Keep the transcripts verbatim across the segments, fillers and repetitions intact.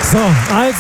So, also.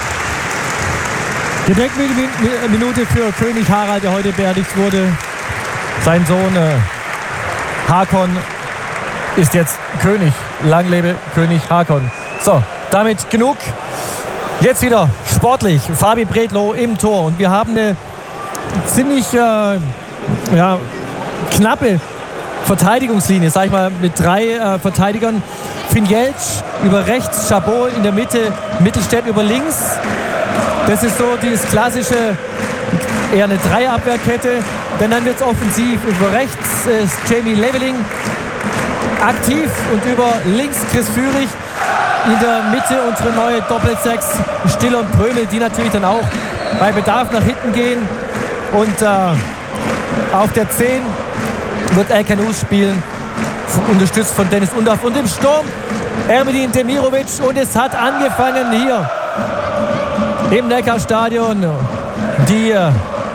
Gedenkminute für König Harald, der heute beerdigt wurde. Sein Sohn äh, Hakon ist jetzt König. Lang lebe König Hakon. So, damit genug. Jetzt wieder sportlich. Fabi Bredlow im Tor. Und wir haben eine ziemlich äh, ja, knappe Verteidigungslinie, sag ich mal, mit drei äh, Verteidigern. Finn Jeltsch über rechts, Chabot in der Mitte, Mittelstädt über links. Das ist so dieses klassische, eher eine Dreierabwehrkette. Denn dann wird es offensiv. Über rechts ist Jamie Leveling aktiv und über links Chris Führig. In der Mitte unsere neue Doppelsechs Stiller und Prömel, die natürlich dann auch bei Bedarf nach hinten gehen. Und äh, auf der zehn wird Elkanus spielen, unterstützt von Dennis Undaff. Und im Sturm Ermedin Demirovic. Und es hat angefangen hier im Neckarstadion. Die äh,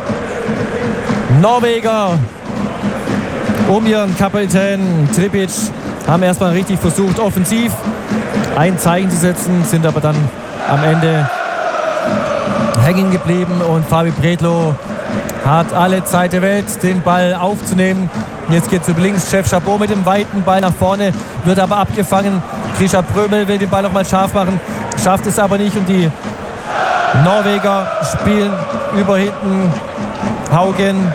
Norweger um ihren Kapitän Tripic haben erstmal richtig versucht, offensiv ein Zeichen zu setzen, sind aber dann am Ende hängen geblieben. Und Fabi Bredlow hat alle Zeit der Welt, den Ball aufzunehmen. Jetzt geht es über links. Chef Chabot mit dem weiten Ball nach vorne, wird aber abgefangen. Grisha Prömel will den Ball noch mal scharf machen, schafft es aber nicht. Und die Norweger spielen über hinten. Haugen,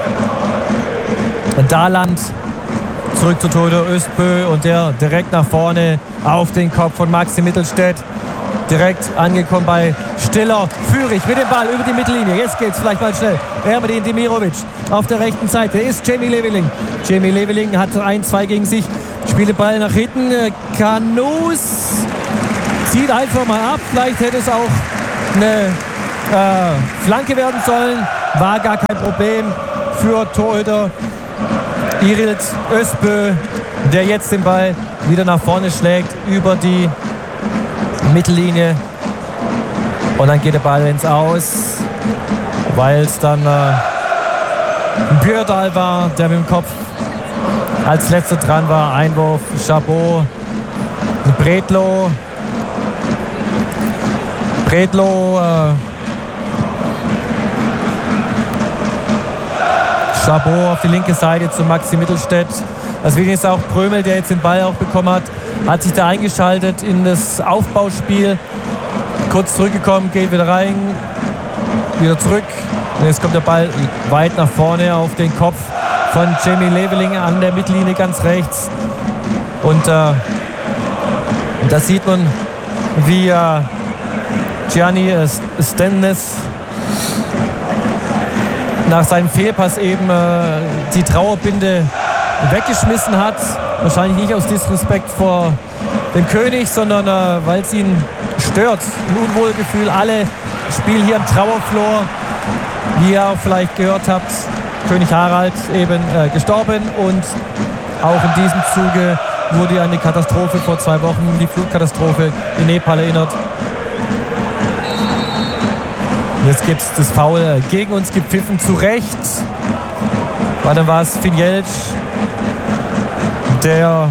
Daland, zurück zu Tode Östbö und der direkt nach vorne auf den Kopf von Maxi Mittelstädt. Direkt angekommen bei Stiller. Führig mit dem Ball über die Mittellinie. Jetzt geht's vielleicht mal schnell. Ermedin Demirovic auf der rechten Seite ist Jamie Leveling. Jamie Leveling hat ein, zwei gegen sich. Spielt den Ball nach hinten. Kanus zieht einfach mal ab. Vielleicht hätte es auch eine äh, Flanke werden sollen. War gar kein Problem für Torhüter Irild Östbö, der jetzt den Ball wieder nach vorne schlägt über die Mittellinie. Und dann geht der Ball ins Aus, weil es dann äh, Björdal war, der mit dem Kopf als letzter dran war. Einwurf, Chabot, Bredlow. Bredlow, äh, Chabot auf die linke Seite zu Maxi Mittelstädt. Deswegen ist auch Prömel, der jetzt den Ball auch bekommen hat, hat sich da eingeschaltet in das Aufbauspiel. Kurz zurückgekommen, geht wieder rein, wieder zurück. Und jetzt kommt der Ball weit nach vorne auf den Kopf von Jamie Leveling an der Mittellinie ganz rechts. Und äh, da sieht man, wie äh, Gianni äh, Stennes nach seinem Fehlpass eben äh, die Trauerbinde weggeschmissen hat. Wahrscheinlich nicht aus Disrespekt vor dem König, sondern äh, weil es ihn stört. Ein Unwohlgefühl. Alle spielen hier am Trauerflor. Wie ihr auch vielleicht gehört habt, König Harald eben äh, gestorben. Und auch in diesem Zuge wurde an die Katastrophe vor zwei Wochen, die Flutkatastrophe in Nepal erinnert. Jetzt gibt es das Foul gegen uns gepfiffen, zu Recht. Weil dann war es Finn Jeltsch, der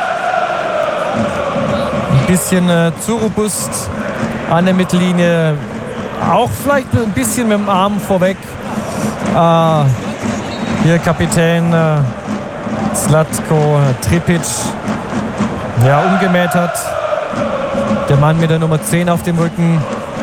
ein bisschen äh, zu robust an der Mittellinie, auch vielleicht ein bisschen mit dem Arm vorweg. Äh, hier Kapitän äh, Zlatko Tripic, ja, umgemäht hat. Der Mann mit der Nummer zehn auf dem Rücken.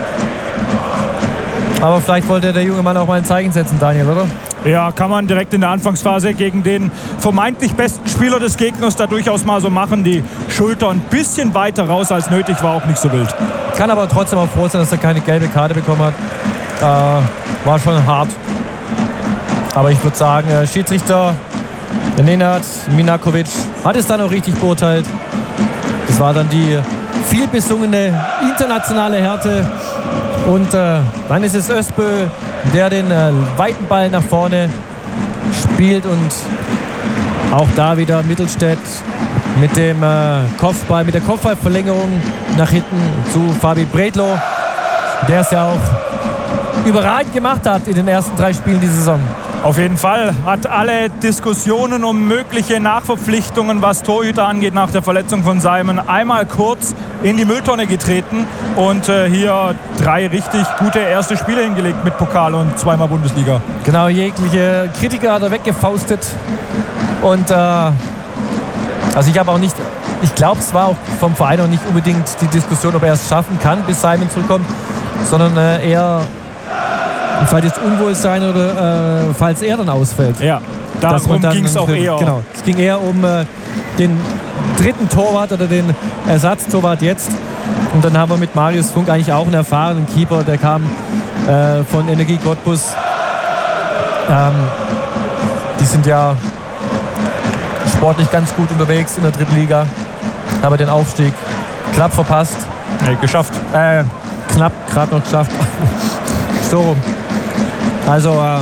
Aber vielleicht wollte der junge Mann auch mal ein Zeichen setzen, Daniel, oder? Ja, kann man direkt in der Anfangsphase gegen den vermeintlich besten Spieler des Gegners da durchaus mal so machen. Die Schulter ein bisschen weiter raus als nötig, war auch nicht so wild. Kann aber trotzdem auch froh sein, dass er keine gelbe Karte bekommen hat. Äh, war schon hart. Aber ich würde sagen, äh, Schiedsrichter Nenad Minakovic hat es dann auch richtig beurteilt. Das war dann die viel besungene internationale Härte. Und äh, dann ist es Östbö, der den äh, weiten Ball nach vorne spielt. Und auch da wieder Mittelstädt mit dem äh, Kopfball, mit der Kopfballverlängerung nach hinten zu Fabi Bredlow, der es ja auch überragend gemacht hat in den ersten drei Spielen dieser Saison. Auf jeden Fall hat alle Diskussionen um mögliche Nachverpflichtungen, was Torhüter angeht, nach der Verletzung von Simon, einmal kurz in die Mülltonne getreten und äh, hier drei richtig gute erste Spiele hingelegt mit Pokal und zweimal Bundesliga. Genau, jegliche Kritiker hat er weggefaustet und äh, also ich habe auch nicht, ich glaube, es war auch vom Verein auch nicht unbedingt die Diskussion, ob er es schaffen kann, bis Simon zurückkommt, sondern äh, eher falls jetzt Unwohlsein oder äh, falls er dann ausfällt. Ja, darum ging es auch eher. Genau, es ging eher um äh, den dritten Torwart oder den Ersatztorwart jetzt. Und dann haben wir mit Marius Funk eigentlich auch einen erfahrenen Keeper, der kam äh, von Energie Cottbus. Ähm, die sind ja sportlich ganz gut unterwegs in der dritten Liga, aber den Aufstieg knapp verpasst. Nee, geschafft. Äh, knapp, gerade noch geschafft. So rum. Also äh,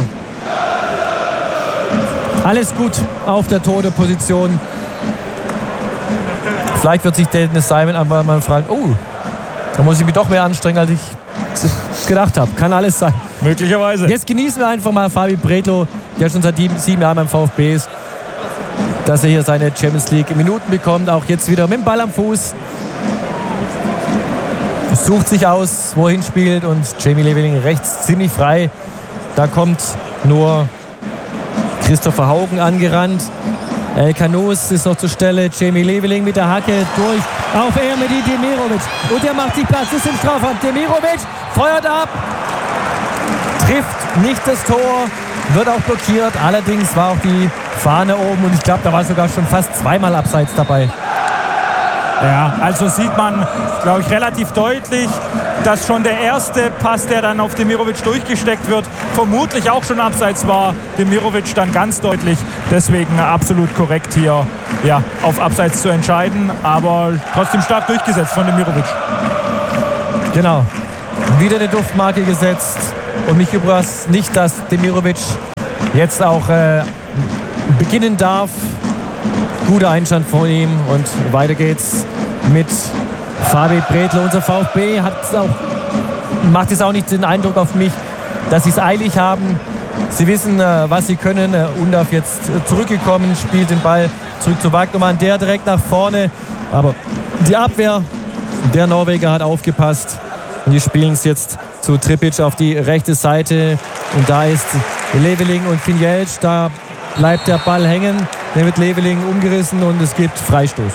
alles gut auf der Tode-Position. Vielleicht wird sich Dennis Simon aber mal fragen, oh, da muss ich mich doch mehr anstrengen, als ich gedacht habe. Kann alles sein. Möglicherweise. Jetzt genießen wir einfach mal Fabi Bredlow, der schon seit sieben Jahren beim VfB ist, dass er hier seine Champions League Minuten bekommt. Auch jetzt wieder mit dem Ball am Fuß. Sucht sich aus, wohin spielt, und Jamie Leveling rechts ziemlich frei. Da kommt nur Christopher Haugen angerannt. El Kanous ist noch zur Stelle. Jamie Leveling mit der Hacke durch auf Ermedi Demirovic. Und der macht sich Platz, ist im Strafraum. Demirovic feuert ab. Trifft nicht das Tor. Wird auch blockiert. Allerdings war auch die Fahne oben. Und ich glaube, da war sogar schon fast zweimal Abseits dabei. Ja, also sieht man, glaube ich, relativ deutlich, dass schon der erste Pass, der dann auf Demirovic durchgesteckt wird, vermutlich auch schon abseits war. Demirovic dann ganz deutlich. Deswegen absolut korrekt hier, ja, auf Abseits zu entscheiden. Aber trotzdem stark durchgesetzt von Demirovic. Genau. Wieder eine Duftmarke gesetzt. Und mich überrascht nicht, dass Demirovic jetzt auch äh, beginnen darf. Guter Einstand von ihm und weiter geht's mit Fabi Bredlow. Unser VfB hat auch, macht jetzt auch nicht den Eindruck auf mich, dass sie es eilig haben. Sie wissen, was sie können. Undav jetzt zurückgekommen, spielt den Ball zurück zu Wagnermann, der direkt nach vorne. Aber die Abwehr der Norweger hat aufgepasst. Und die spielen es jetzt zu Tripic auf die rechte Seite. Und da ist Leveling und Finjelc. Da bleibt der Ball hängen. Der wird Leveling umgerissen und es gibt Freistoß.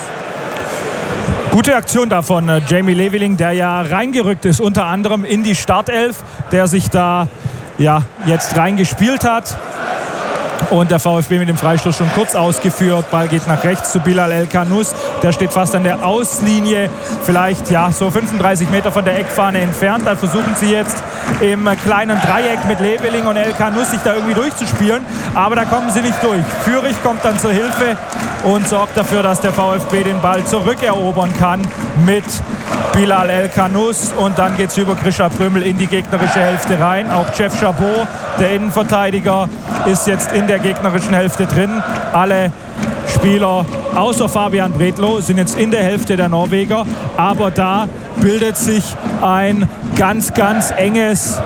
Gute Aktion davon, Jamie Leveling, der ja reingerückt ist, unter anderem in die Startelf, der sich da ja jetzt reingespielt hat. Und der VfB mit dem Freistoß schon kurz ausgeführt. Ball geht nach rechts zu Bilal El Kanous. Der steht fast an der Auslinie, vielleicht ja so fünfunddreißig Meter von der Eckfahne entfernt. Da versuchen sie jetzt im kleinen Dreieck mit Leveling und El Kanous sich da irgendwie durchzuspielen. Aber da kommen sie nicht durch. Fürich kommt dann zur Hilfe und sorgt dafür, dass der VfB den Ball zurückerobern kann mit Bilal El Kanous. Und dann geht es über Grisha Prömel in die gegnerische Hälfte rein. Auch Jeff Chabot, der Innenverteidiger, ist jetzt in der gegnerischen Hälfte drin. Alle Spieler außer Fabian Bredlow sind jetzt in der Hälfte der Norweger. Aber da bildet sich ein ganz, ganz enges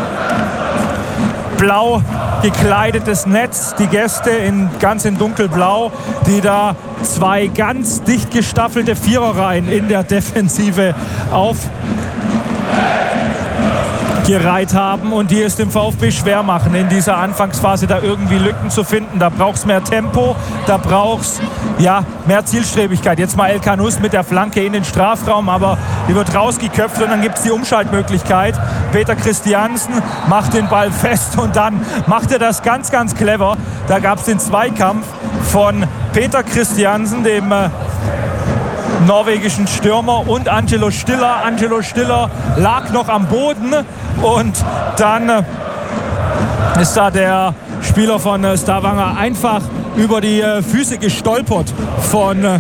blau gekleidetes Netz. Die Gäste in, ganz in dunkelblau, die da zwei ganz dicht gestaffelte Viererreihen in der Defensive auf gereiht haben und die es dem VfB schwer machen, in dieser Anfangsphase da irgendwie Lücken zu finden. Da braucht es mehr Tempo, da braucht es ja, mehr Zielstrebigkeit. Jetzt mal El Kanous mit der Flanke in den Strafraum, aber die wird rausgeköpft und dann gibt es die Umschaltmöglichkeit. Peter Christiansen macht den Ball fest und dann macht er das ganz, ganz clever. Da gab es den Zweikampf von Peter Christiansen, dem äh, norwegischen Stürmer, und Angelo Stiller. Angelo Stiller lag noch am Boden und dann ist da der Spieler von Stavanger einfach über die Füße gestolpert von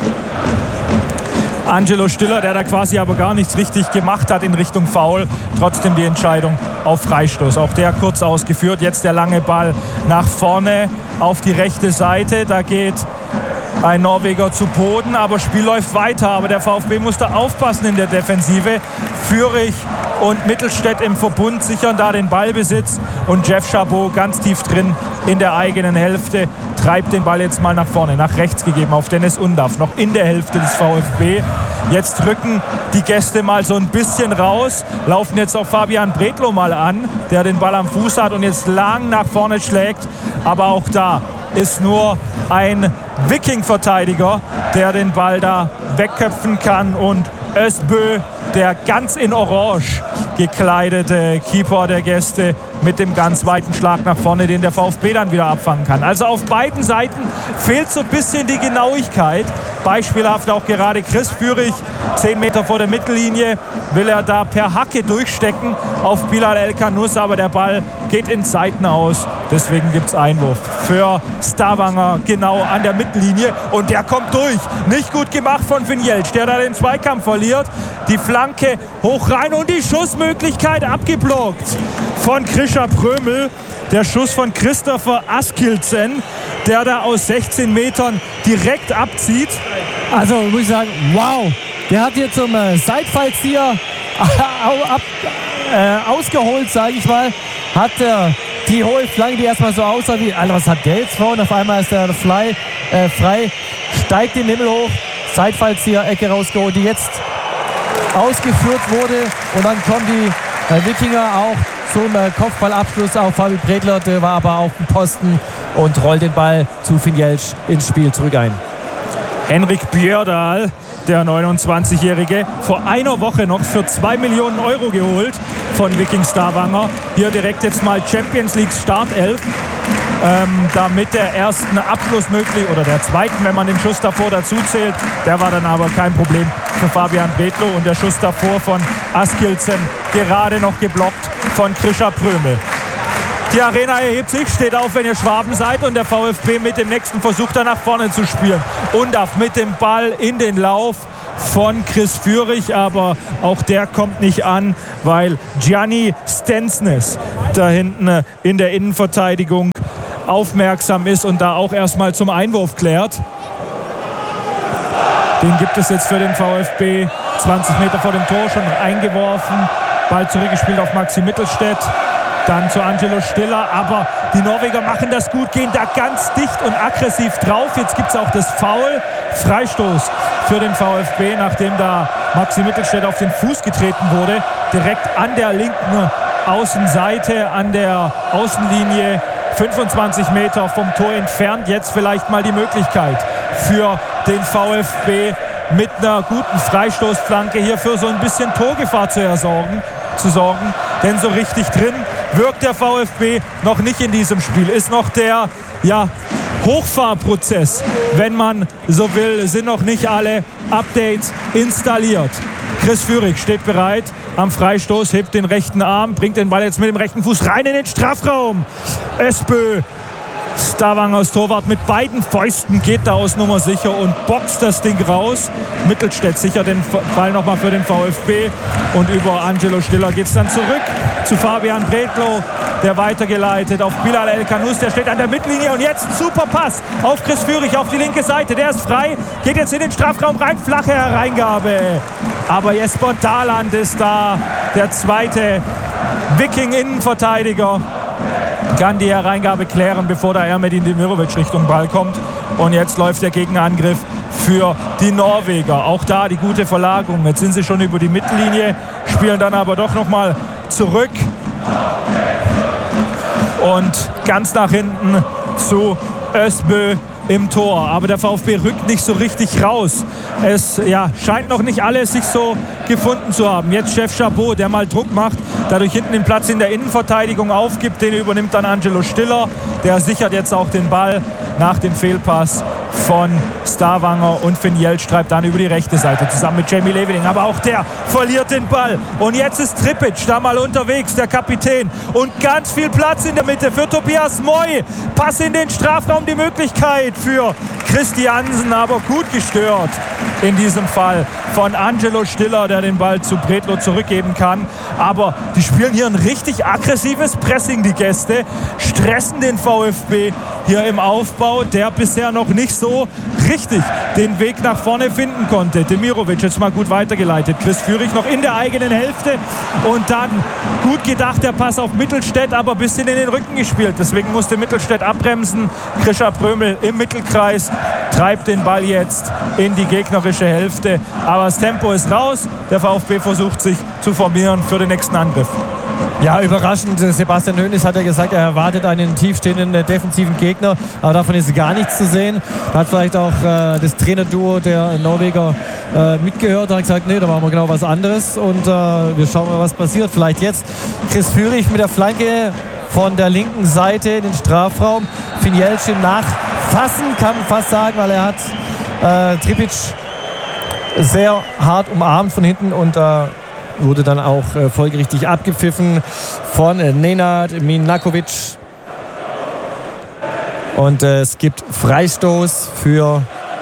Angelo Stiller, der da quasi aber gar nichts richtig gemacht hat in Richtung Foul. Trotzdem die Entscheidung auf Freistoß. Auch der kurz ausgeführt. Jetzt der lange Ball nach vorne auf die rechte Seite. Da geht ein Norweger zu Boden, aber Spiel läuft weiter. Aber der VfB muss da aufpassen in der Defensive. Fürich und Mittelstädt im Verbund sichern da den Ballbesitz und Jeff Chabot ganz tief drin in der eigenen Hälfte treibt den Ball jetzt mal nach vorne, nach rechts gegeben auf Dennis Undaff, noch in der Hälfte des VfB. Jetzt rücken die Gäste mal so ein bisschen raus, laufen jetzt auf Fabian Bredlow mal an, der den Ball am Fuß hat und jetzt lang nach vorne schlägt. Aber auch da ist nur ein Viking-Verteidiger, der den Ball da wegköpfen kann. Und Özbö, der ganz in Orange gekleidete Keeper der Gäste, mit dem ganz weiten Schlag nach vorne, den der VfB dann wieder abfangen kann. Also auf beiden Seiten fehlt so ein bisschen die Genauigkeit. Beispielhaft auch gerade Chris Führig, zehn Meter vor der Mittellinie, will er da per Hacke durchstecken auf Bilal El-Khanous, aber der Ball geht in Seiten aus. Deswegen gibt es Einwurf für Stavanger genau an der Mittellinie und der kommt durch. Nicht gut gemacht von Finn Jeltsch, der da den Zweikampf verliert. Die Flanke hoch rein und die Schussmöglichkeit abgeblockt von Krischer Prömel. Der Schuss von Christopher Askildsen, der da aus sechzehn Metern direkt abzieht. Also muss ich sagen, wow, der hat hier zum äh, Seitfallzieher ab, äh, ausgeholt, sage ich mal. Hat äh, die hohe Flanke, die erstmal so aussah wie, Alter, was hat der jetzt vor? Und auf einmal ist der Fly, äh, frei, steigt den Himmel hoch, Seitfallzieher, Ecke rausgeholt, die jetzt ausgeführt wurde. Und dann kommen die äh, Wikinger auch zum äh, Kopfballabschluss auf Fabi Bredlow, der war aber auf dem Posten und rollt den Ball zu Finn Jeltsch ins Spiel zurück ein. Henrik Björdahl, der neunundzwanzigjährige, vor einer Woche noch für zwei Millionen Euro geholt von Viking Stavanger. Hier direkt jetzt mal Champions League Startelf. Ähm, damit der ersten Abschluss möglich, oder der zweiten, wenn man den Schuss davor dazu zählt. Der war dann aber kein Problem für Fabian Bredlow und der Schuss davor von Askildsen gerade noch geblockt von Krischer Prömel. Die Arena erhebt sich, steht auf, wenn ihr Schwaben seid, und der VfB mit dem nächsten Versuch da nach vorne zu spielen. Undaff mit dem Ball in den Lauf von Chris Führig, aber auch der kommt nicht an, weil Gianni Stensnes da hinten in der Innenverteidigung aufmerksam ist und da auch erstmal zum Einwurf klärt. Den gibt es jetzt für den VfB zwanzig Meter vor dem Tor schon eingeworfen. Ball zurückgespielt auf Maxi Mittelstädt. Dann zu Angelo Stiller, aber die Norweger machen das gut, gehen da ganz dicht und aggressiv drauf. Jetzt gibt es auch das Foul, Freistoß für den VfB, nachdem da Maxi Mittelstädt auf den Fuß getreten wurde. Direkt an der linken Außenseite, an der Außenlinie, fünfundzwanzig Meter vom Tor entfernt. Jetzt vielleicht mal die Möglichkeit für den VfB mit einer guten Freistoßflanke hier für so ein bisschen Torgefahr zu ersorgen, zu sorgen. Denn so richtig drin wirkt der VfB noch nicht in diesem Spiel. Ist noch der ja, Hochfahrprozess, wenn man so will, sind noch nicht alle Updates installiert. Chris Führig steht bereit am Freistoß, hebt den rechten Arm, bringt den Ball jetzt mit dem rechten Fuß rein in den Strafraum. Özbö, Stavangers Torwart, mit beiden Fäusten geht da aus Nummer sicher und boxt das Ding raus. Mittelstädt sichert den Ball nochmal für den VfB und über Angelo Stiller geht es dann zurück zu Fabian Bredlow, der weitergeleitet auf Bilal El-Khanous, der steht an der Mittellinie und jetzt ein super Pass auf Chris Führig auf die linke Seite, der ist frei, geht jetzt in den Strafraum rein, flache Hereingabe, aber Jesper Daland ist da, der zweite Viking-Innenverteidiger, kann die Hereingabe klären, bevor da Ermedin Demirovic Richtung Ball kommt. Und jetzt läuft der Gegenangriff für die Norweger. Auch da die gute Verlagerung. Jetzt sind sie schon über die Mittellinie, spielen dann aber doch nochmal zurück. Und ganz nach hinten zu Özbö im Tor. Aber der VfB rückt nicht so richtig raus. Es ja, scheint noch nicht alles sich so gefunden zu haben. Jetzt Chef Chabot, der mal Druck macht, dadurch hinten den Platz in der Innenverteidigung aufgibt. Den übernimmt dann Angelo Stiller. Der sichert jetzt auch den Ball nach dem Fehlpass von Stavanger und Finn Jeltsch treibt dann über die rechte Seite zusammen mit Jamie Leveling. Aber auch der verliert den Ball. Und jetzt ist Tripic da mal unterwegs, der Kapitän. Und ganz viel Platz in der Mitte für Tobias Moy. Pass in den Strafraum, die Möglichkeit für Christiansen, aber gut gestört in diesem Fall von Angelo Stiller, der den Ball zu Bredlow zurückgeben kann. Aber die spielen hier ein richtig aggressives Pressing, die Gäste, stressen den VfB hier im Aufbau, der bisher noch nicht so richtig den Weg nach vorne finden konnte. Demirovic jetzt mal gut weitergeleitet. Chris Führig noch in der eigenen Hälfte und dann gut gedacht der Pass auf Mittelstädt, aber ein bisschen in den Rücken gespielt. Deswegen musste Mittelstädt abbremsen. Krischer Prömel im Mittelkreis treibt den Ball jetzt in die gegnerische Hälfte. Aber das Tempo ist raus. Der VfB versucht sich zu formieren für den nächsten Angriff. Ja, überraschend. Sebastian Hoeneß hat ja gesagt, er erwartet einen tiefstehenden äh, defensiven Gegner, aber davon ist gar nichts zu sehen. Da hat vielleicht auch äh, das Trainerduo der Norweger äh, mitgehört und hat gesagt, nee, da machen wir genau was anderes und äh, wir schauen mal, was passiert. Vielleicht jetzt Chris Führig mit der Flanke von der linken Seite in den Strafraum. Finjelsch im Nachfassen, kann man fast sagen, weil er hat äh, Tripic sehr hart umarmt von hinten und äh, wurde dann auch äh, folgerichtig abgepfiffen von äh, Nenad Minakovic. Und äh, es gibt Freistoß für...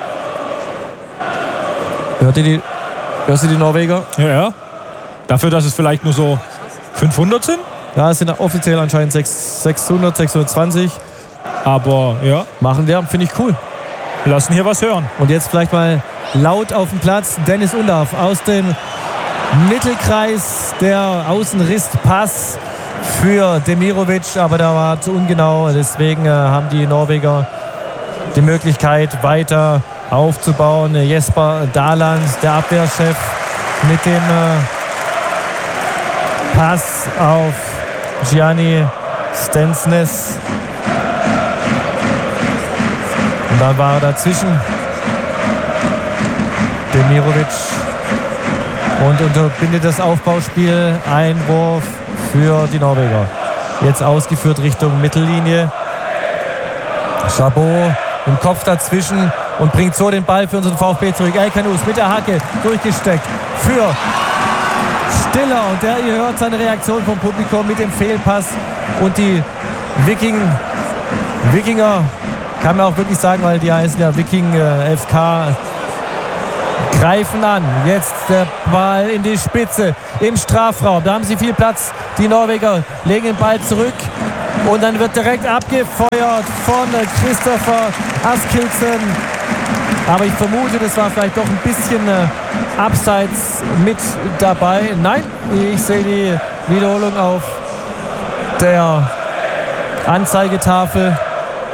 Hört ihr die, hörst du die Norweger? Ja, ja. Dafür, dass es vielleicht nur so fünfhundert sind? Ja, es sind offiziell anscheinend sechshundert, sechshundertzwanzig. Aber ja. Machen wir, finde ich cool. Wir lassen hier was hören. Und jetzt vielleicht mal laut auf dem Platz. Dennis Undav aus dem Mittelkreis, der Außenrisspass für Demirovic, aber da war zu ungenau. Deswegen äh, haben die Norweger die Möglichkeit, weiter aufzubauen. Jesper Daland, der Abwehrchef, mit dem äh, Pass auf Gianni Stensnes. Und dann war er dazwischen. Demirovic. Und unterbindet das Aufbauspiel. Einwurf für die Norweger. Jetzt ausgeführt Richtung Mittellinie. Chabot im Kopf dazwischen und bringt so den Ball für unseren VfB zurück. El Kanous mit der Hacke durchgesteckt für Stiller. Und der, ihr hört seine Reaktion vom Publikum mit dem Fehlpass. Und die Viking, Wikinger, kann man auch wirklich sagen, weil die heißen ja Viking äh, F K, greifen an. Jetzt der Ball in die Spitze im Strafraum. Da haben sie viel Platz. Die Norweger legen den Ball zurück. Und dann wird direkt abgefeuert von Christopher Askildsen. Aber ich vermute, das war vielleicht doch ein bisschen äh, abseits mit dabei. Nein, ich sehe die Wiederholung auf der Anzeigetafel.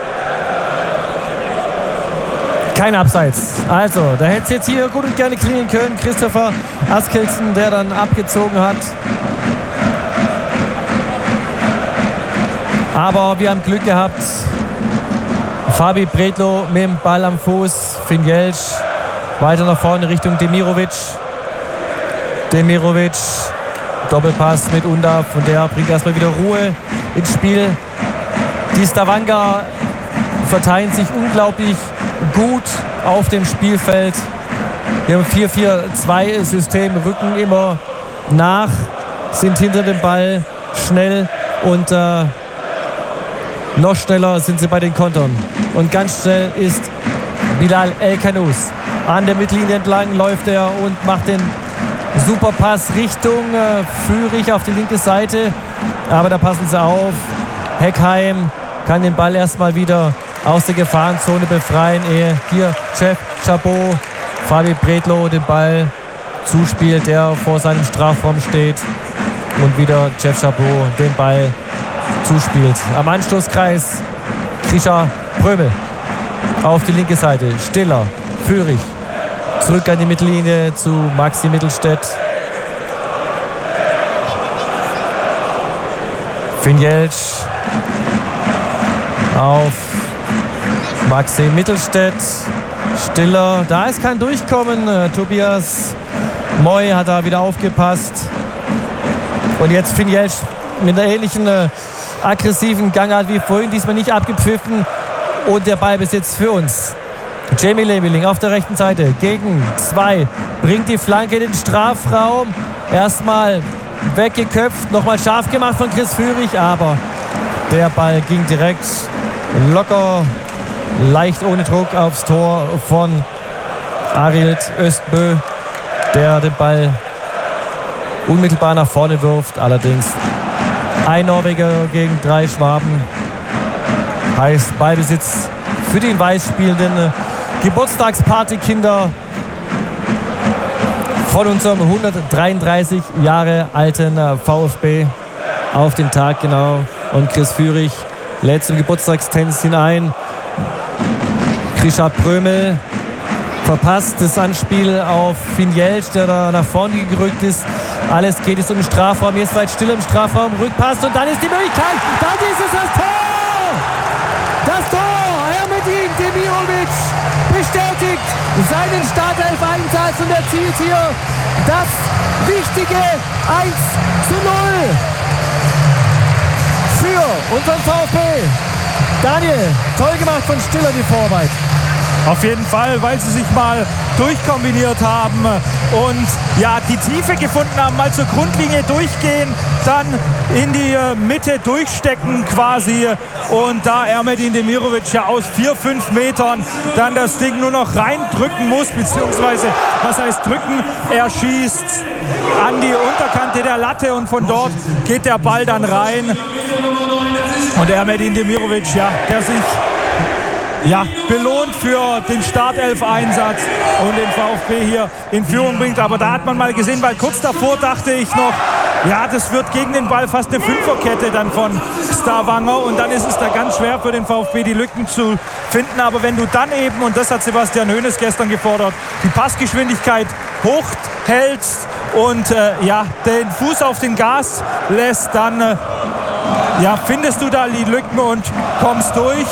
Kein Abseits. Also, da hätte es jetzt hier gut und gerne klingeln können. Christopher Askildsen, der dann abgezogen hat. Aber wir haben Glück gehabt. Fabi Bredlo mit dem Ball am Fuß. Finjelsch weiter nach vorne Richtung Demirovic. Demirovic, Doppelpass mit Undav. Und der bringt erstmal wieder Ruhe ins Spiel. Die Stavanger verteilen sich unglaublich gut auf dem Spielfeld. Wir haben ein vier vier zwei System, rücken immer nach, sind hinter dem Ball schnell und äh, noch schneller sind sie bei den Kontern. Und ganz schnell ist Bilal El Kanous. An der Mittellinie entlang läuft er und macht den Superpass Richtung äh, Führig auf die linke Seite. Aber da passen sie auf. Heckheim kann den Ball erstmal wieder aus der Gefahrenzone befreien, ehe hier Jeff Chabot Fabi Bredlo den Ball zuspielt, der vor seinem Strafraum steht und wieder Jeff Chabot den Ball zuspielt. Am Anstoßkreis Krischer Prömel auf die linke Seite. Stiller, Führig zurück an die Mittellinie zu Maxi Mittelstädt. Finjelsch auf Maxi Mittelstädt. Stiller, da ist kein Durchkommen. Äh, Tobias Moy hat da wieder aufgepasst. Und jetzt Finjelsch mit einer ähnlichen äh, aggressiven Gangart wie vorhin, diesmal nicht abgepfiffen. Und der Ballbesitz für uns. Jamie Leveling auf der rechten Seite gegen zwei. Bringt die Flanke in den Strafraum. Erstmal weggeköpft, nochmal scharf gemacht von Chris Führig. Aber der Ball ging direkt locker, leicht ohne Druck aufs Tor von Arild Östbö, der den Ball unmittelbar nach vorne wirft. Allerdings ein Norweger gegen drei Schwaben. Heißt Ballbesitz für den weiß spielenden Geburtstagspartykinder von unserem hundertdreiunddreißig Jahre alten VfB auf den Tag genau. Und Chris Führig lädt zum Geburtstagstänzchen ein. Krisha Prömel verpasst das Anspiel auf Finn Jeltsch, der da nach vorne gerückt ist. Alles geht es um den Strafraum. Jetzt weit still im Strafraum. Rückpass und dann ist die Möglichkeit. Dann ist es das Tor! Das Tor! Ermedin Demirovic bestätigt seinen Startelf-Einsatz und erzielt hier das wichtige eins zu null für unseren VfB. Daniel, toll gemacht von Stiller die Vorarbeit. Auf jeden Fall, weil sie sich mal durchkombiniert haben und ja, die Tiefe gefunden haben, mal zur Grundlinie durchgehen, dann in die Mitte durchstecken quasi und da Ermedin Demirovic ja aus vier, fünf Metern dann das Ding nur noch reindrücken muss, beziehungsweise, was heißt drücken, er schießt an die Unterkante der Latte und von dort geht der Ball dann rein und Ermedin Demirovic, ja, der sich Ja, belohnt für den Startelf-Einsatz und den VfB hier in Führung bringt. Aber da hat man mal gesehen, weil kurz davor dachte ich noch, ja, das wird gegen den Ball fast eine Fünferkette dann von Stavanger. Und dann ist es da ganz schwer für den VfB, die Lücken zu finden. Aber wenn du dann eben, und das hat Sebastian Hoeneß gestern gefordert, die Passgeschwindigkeit hochhältst und äh, ja, den Fuß auf den Gas lässt, dann äh, ja, findest du da die Lücken und kommst durch.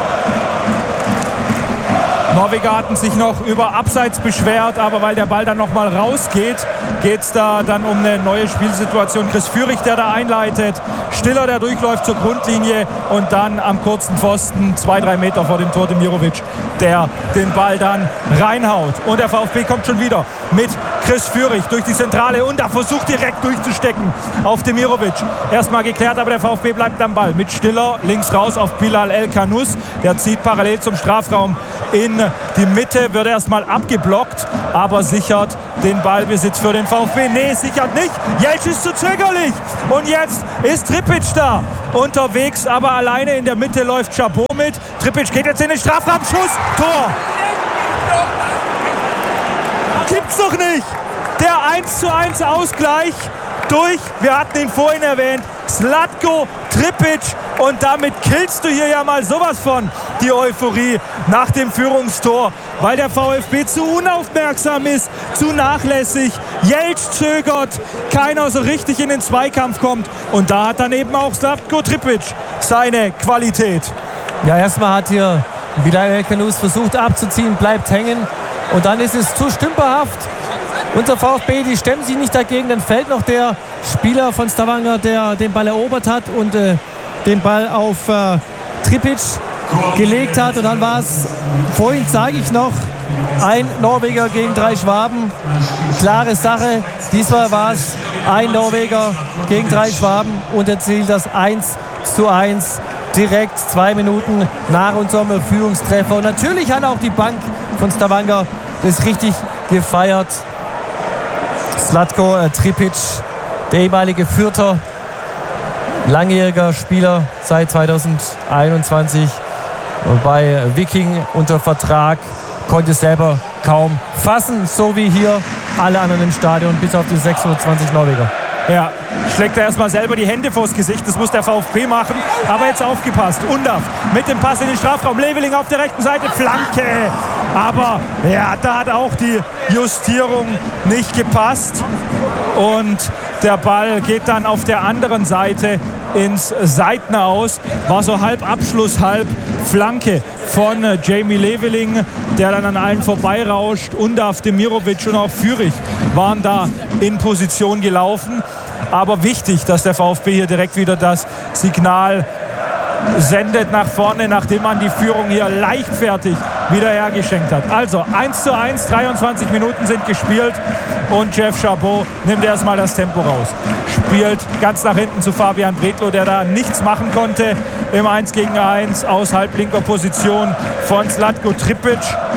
Norweger hatten sich noch über Abseits beschwert, aber weil der Ball dann nochmal rausgeht, geht es da dann um eine neue Spielsituation. Chris Führig, der da einleitet, Stiller, der durchläuft zur Grundlinie und dann am kurzen Pfosten, zwei, drei Meter vor dem Tor, Demirovic, der den Ball dann reinhaut. Und der VfB kommt schon wieder mit Chris Führig durch die Zentrale und da versucht direkt durchzustecken auf Demirovic. Erstmal geklärt, aber der VfB bleibt am Ball. Mit Stiller links raus auf Bilal El Kanous. Der zieht parallel zum Strafraum in die Mitte, wird erstmal abgeblockt, aber sichert den Ballbesitz für den VfB. Nee, sichert nicht. Jeltsch ist zu zögerlich. Und jetzt ist Tripic da unterwegs, aber alleine in der Mitte läuft Chabot mit. Tripic geht jetzt in den Strafraum. Schuss, Tor. Gibt's doch nicht. Der eins zu eins Ausgleich durch, wir hatten ihn vorhin erwähnt, Zlatko Tripic. Und damit killst du hier ja mal sowas von die Euphorie nach dem Führungstor, weil der VfB zu unaufmerksam ist, zu nachlässig. Jeltsch zögert, keiner so richtig in den Zweikampf kommt. Und da hat dann eben auch Zlatko Tripic seine Qualität. Ja, erstmal hat hier Bilal El Kanous versucht abzuziehen, bleibt hängen. Und dann ist es zu stümperhaft. Unser VfB, die stemmen sich nicht dagegen. Dann fällt noch der Spieler von Stavanger, der den Ball erobert hat und äh, den Ball auf äh, Tripic gelegt hat. Und dann war es, vorhin sage ich noch, ein Norweger gegen drei Schwaben. Klare Sache. Diesmal war es ein Norweger gegen drei Schwaben und erzielt das eins zu eins direkt zwei Minuten nach unserem Führungstreffer. Und natürlich hat auch die Bank von Stavanger das richtig gefeiert. Zlatko äh, Tripic, der ehemalige Fürther, langjähriger Spieler seit zweitausendeinundzwanzig bei Viking unter Vertrag, konnte es selber kaum fassen, so wie hier alle anderen im Stadion, bis auf die sechshundertzwanzig Norweger. Ja, schlägt er erstmal selber die Hände vors Gesicht. Das muss der VfB machen. Aber jetzt aufgepasst. Undav mit dem Pass in den Strafraum. Leveling auf der rechten Seite. Flanke. Aber ja, da hat auch die Justierung nicht gepasst. Und der Ball geht dann auf der anderen Seite ins Seitenaus. War so halb Abschluss, halb Flanke von äh, Jamie Leveling, der dann an allen vorbeirauscht. Undav, Demirovic und auch Führig waren da in Position gelaufen. Aber wichtig, dass der VfB hier direkt wieder das Signal sendet nach vorne, nachdem man die Führung hier leichtfertig wieder hergeschenkt hat. Also eins zu eins, dreiundzwanzig Minuten sind gespielt und Jeff Chabot nimmt erstmal das Tempo raus. Spielt ganz nach hinten zu Fabian Bredlow, der da nichts machen konnte im eins gegen eins aus halblinker Position von Zlatko Tripic,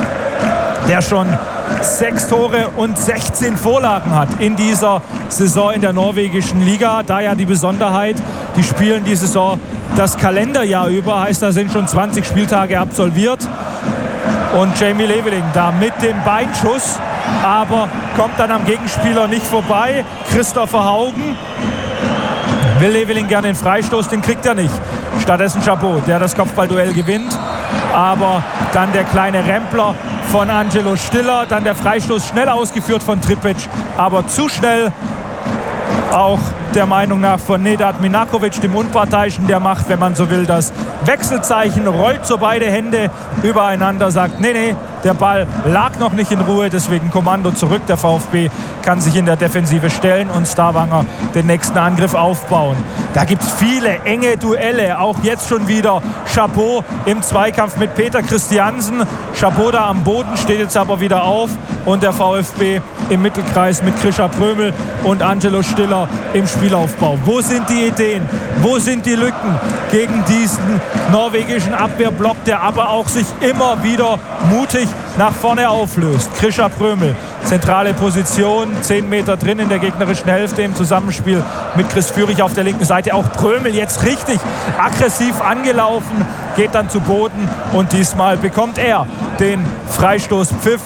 der schon sechs Tore und sechzehn Vorlagen hat in dieser Saison in der norwegischen Liga. Da ja die Besonderheit, die spielen die Saison das Kalenderjahr über, heißt, da sind schon zwanzig Spieltage absolviert. Und Jamie Leveling da mit dem Beinschuss, aber kommt dann am Gegenspieler nicht vorbei. Christopher Haugen will Leveling gerne den Freistoß, den kriegt er nicht. Stattdessen Chabot, der das Kopfballduell gewinnt. Aber dann der kleine Rempler von Angelo Stiller. Dann der Freistoß schnell ausgeführt von Tripic, aber zu schnell. Auch der Meinung nach von Nedad Minakovic, dem Unparteiischen, der macht, wenn man so will, das Wechselzeichen, rollt so beide Hände übereinander, sagt, nee, nee, der Ball lag noch nicht in Ruhe, deswegen Kommando zurück. Der VfB kann sich in der Defensive stellen und Stavanger den nächsten Angriff aufbauen. Da gibt es viele enge Duelle, auch jetzt schon wieder Chabot im Zweikampf mit Peter Christiansen. Chabot da am Boden, steht jetzt aber wieder auf und der VfB im Mittelkreis mit Krischer Prömel und Angelo Stiller im Spielaufbau. Wo sind die Ideen? Wo sind die Lücken gegen diesen norwegischen Abwehrblock, der aber auch sich immer wieder mutig nach vorne auflöst? Krischer Prömel, zentrale Position, zehn Meter drin in der gegnerischen Hälfte im Zusammenspiel mit Chris Führig auf der linken Seite. Auch Prömel jetzt richtig aggressiv angelaufen, geht dann zu Boden und diesmal bekommt er den Freistoßpfiff.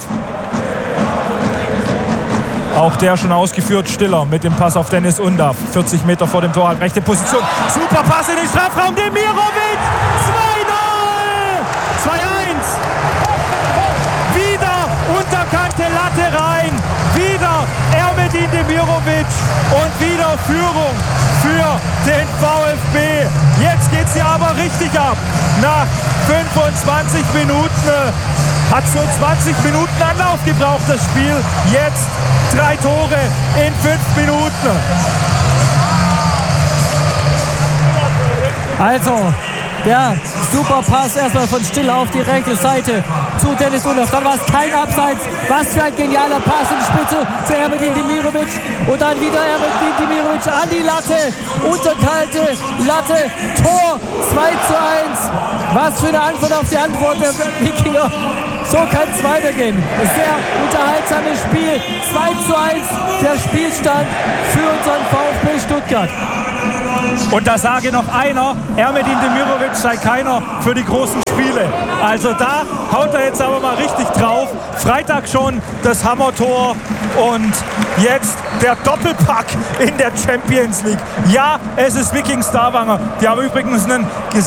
Auch der schon ausgeführt, Stiller mit dem Pass auf Dennis Undav. vierzig Meter vor dem Tor, rechte Position. Super Pass in den Strafraum, Demirovic. zwei null. zwei eins. Wieder unterkante Latte rein. Wieder Ermedin Demirovic. Und wieder Führung für den VfB. Jetzt geht's hier aber richtig ab. Nach fünfundzwanzig Minuten. Hat so zwanzig Minuten Anlauf gebraucht, das Spiel. Jetzt drei Tore in fünf Minuten. Also, der super Pass erstmal von Stiller auf die rechte Seite zu Dennis Undav. Dann war es kein Abseits. Was für ein genialer Pass in die Spitze zu Ermedin Demirovic. Und dann wieder Ermedin Demirovic an die Latte. Unterkalte Latte. Tor zwei zu eins. Was für eine Antwort auf die Antwort der Wikinger. So kann es weitergehen. Sehr unterhaltsames Spiel. zwei zu eins der Spielstand für unseren VfB Stuttgart. Und da sage noch einer, Ermedin Demirovic sei keiner für die großen Spiele. Also da haut er jetzt aber mal richtig drauf. Freitag schon das Hammertor und jetzt der Doppelpack in der Champions League. Ja, es ist Viking Stavanger. Die haben übrigens einen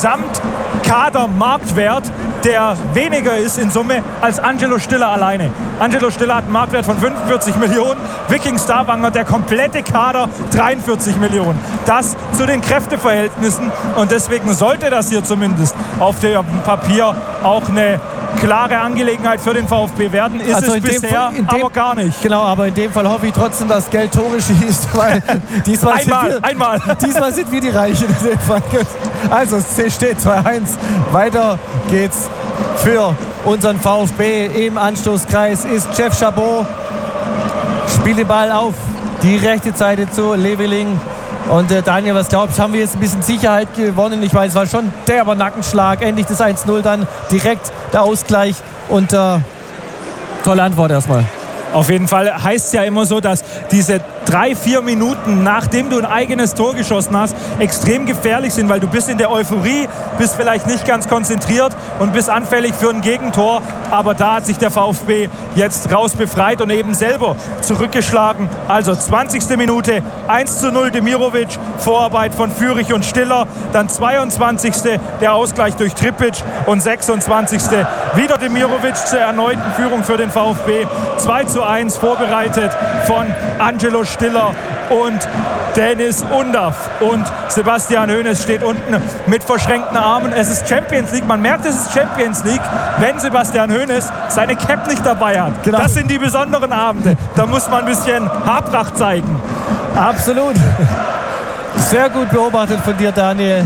Gesamtkader-Marktwert, der weniger ist in Summe als Angelo Stiller alleine. Angelo Stiller hat einen Marktwert von fünfundvierzig Millionen. Viking Stavanger, der komplette Kader, dreiundvierzig Millionen. Das zu den Kräfteverhältnissen. Und deswegen sollte das hier zumindest auf dem Papier auch eine klare Angelegenheit für den VfB werden. Ist also es bisher Fall, dem, aber gar nicht. Genau, aber in dem Fall hoffe ich trotzdem, dass Geld Tore schießt, weil diesmal, einmal, sind wir, einmal. diesmal sind wir die Reichen in dem Fall. Also es steht zwei eins. Weiter geht's für unseren VfB. Im Anstoßkreis ist Jeff Chabot. Spielt den Ball auf die rechte Seite zu Leveling. Und äh, Daniel, was glaubst du, haben wir jetzt ein bisschen Sicherheit gewonnen? Ich weiß, es war schon derber Nackenschlag. Endlich das eins null, dann direkt der Ausgleich. Und äh, tolle Antwort erstmal. Auf jeden Fall heißt es ja immer so, dass diese drei, vier Minuten, nachdem du ein eigenes Tor geschossen hast, extrem gefährlich sind, weil du bist in der Euphorie, bist vielleicht nicht ganz konzentriert und bist anfällig für ein Gegentor. Aber da hat sich der VfB jetzt raus befreit und eben selber zurückgeschlagen. Also zwanzigste Minute, eins zu null Demirovic, Vorarbeit von Führig und Stiller. Dann zweiundzwanzigste der Ausgleich durch Tripic und sechsundzwanzigste wieder Demirovic zur erneuten Führung für den VfB. zwei zu eins vorbereitet von Angelo Stiller und Dennis Undav. Und Sebastian Hoeneß steht unten mit verschränkten Armen. Es ist Champions League. Man merkt, es ist Champions League, wenn Sebastian Hoeneß seine Cap nicht dabei hat. Genau. Das sind die besonderen Abende. Da muss man ein bisschen Haarpracht zeigen. Absolut. Sehr gut beobachtet von dir, Daniel.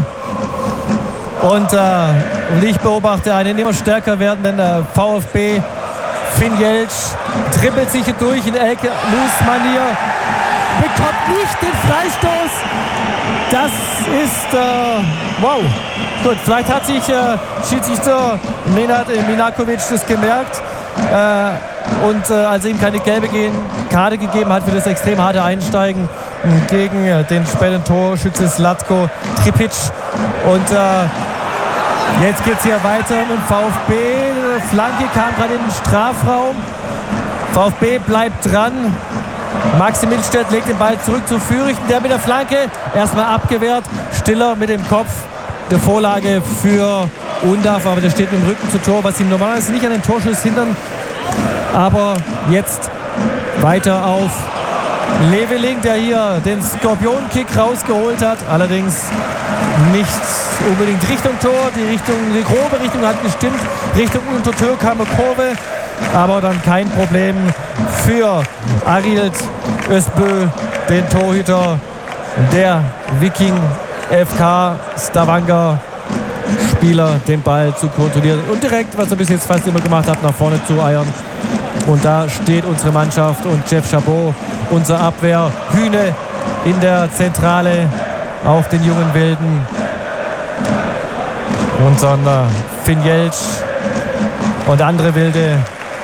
Und, äh, und ich beobachte einen immer stärker werdenden äh, VfB. Finn Jeltsch trippelt sich durch in Elke Loose-Manier, bekommt nicht den Freistoß. Das ist, äh, wow. Gut, vielleicht hat sich äh, Schiedsrichter Nenad Minakovic das gemerkt äh, und äh, als er ihm keine gelbe Karte gegeben hat für das extrem harte Einsteigen gegen äh, den späten Torschütze Zlatko Tripic. Und äh, jetzt geht es hier weiter mit dem VfB. Flanke kam gerade in den Strafraum. VfB bleibt dran. Maxi Mittelstädt legt den Ball zurück zu Fürchten, der mit der Flanke erstmal abgewehrt. Stiller mit dem Kopf, der Vorlage für Undav, aber der steht mit dem Rücken zu Tor, was ihm normalerweise nicht an den Torschuss hindern. Aber jetzt weiter auf Leveling, der hier den Skorpion-Kick rausgeholt hat. Allerdings nicht unbedingt Richtung Tor. Die Richtung, die grobe Richtung hat gestimmt. Richtung Untertür kam eine Kurve. Aber dann kein Problem für Arild Özbö, den Torhüter der Viking F K Stavanger Spieler, den Ball zu kontrollieren und direkt, was er bis jetzt fast immer gemacht hat, nach vorne zu eiern. Und da steht unsere Mannschaft und Jeff Chabot, unser Abwehr, Hühne in der Zentrale auf den jungen Wilden. Unser Finn Jeltsch und andere Wilde.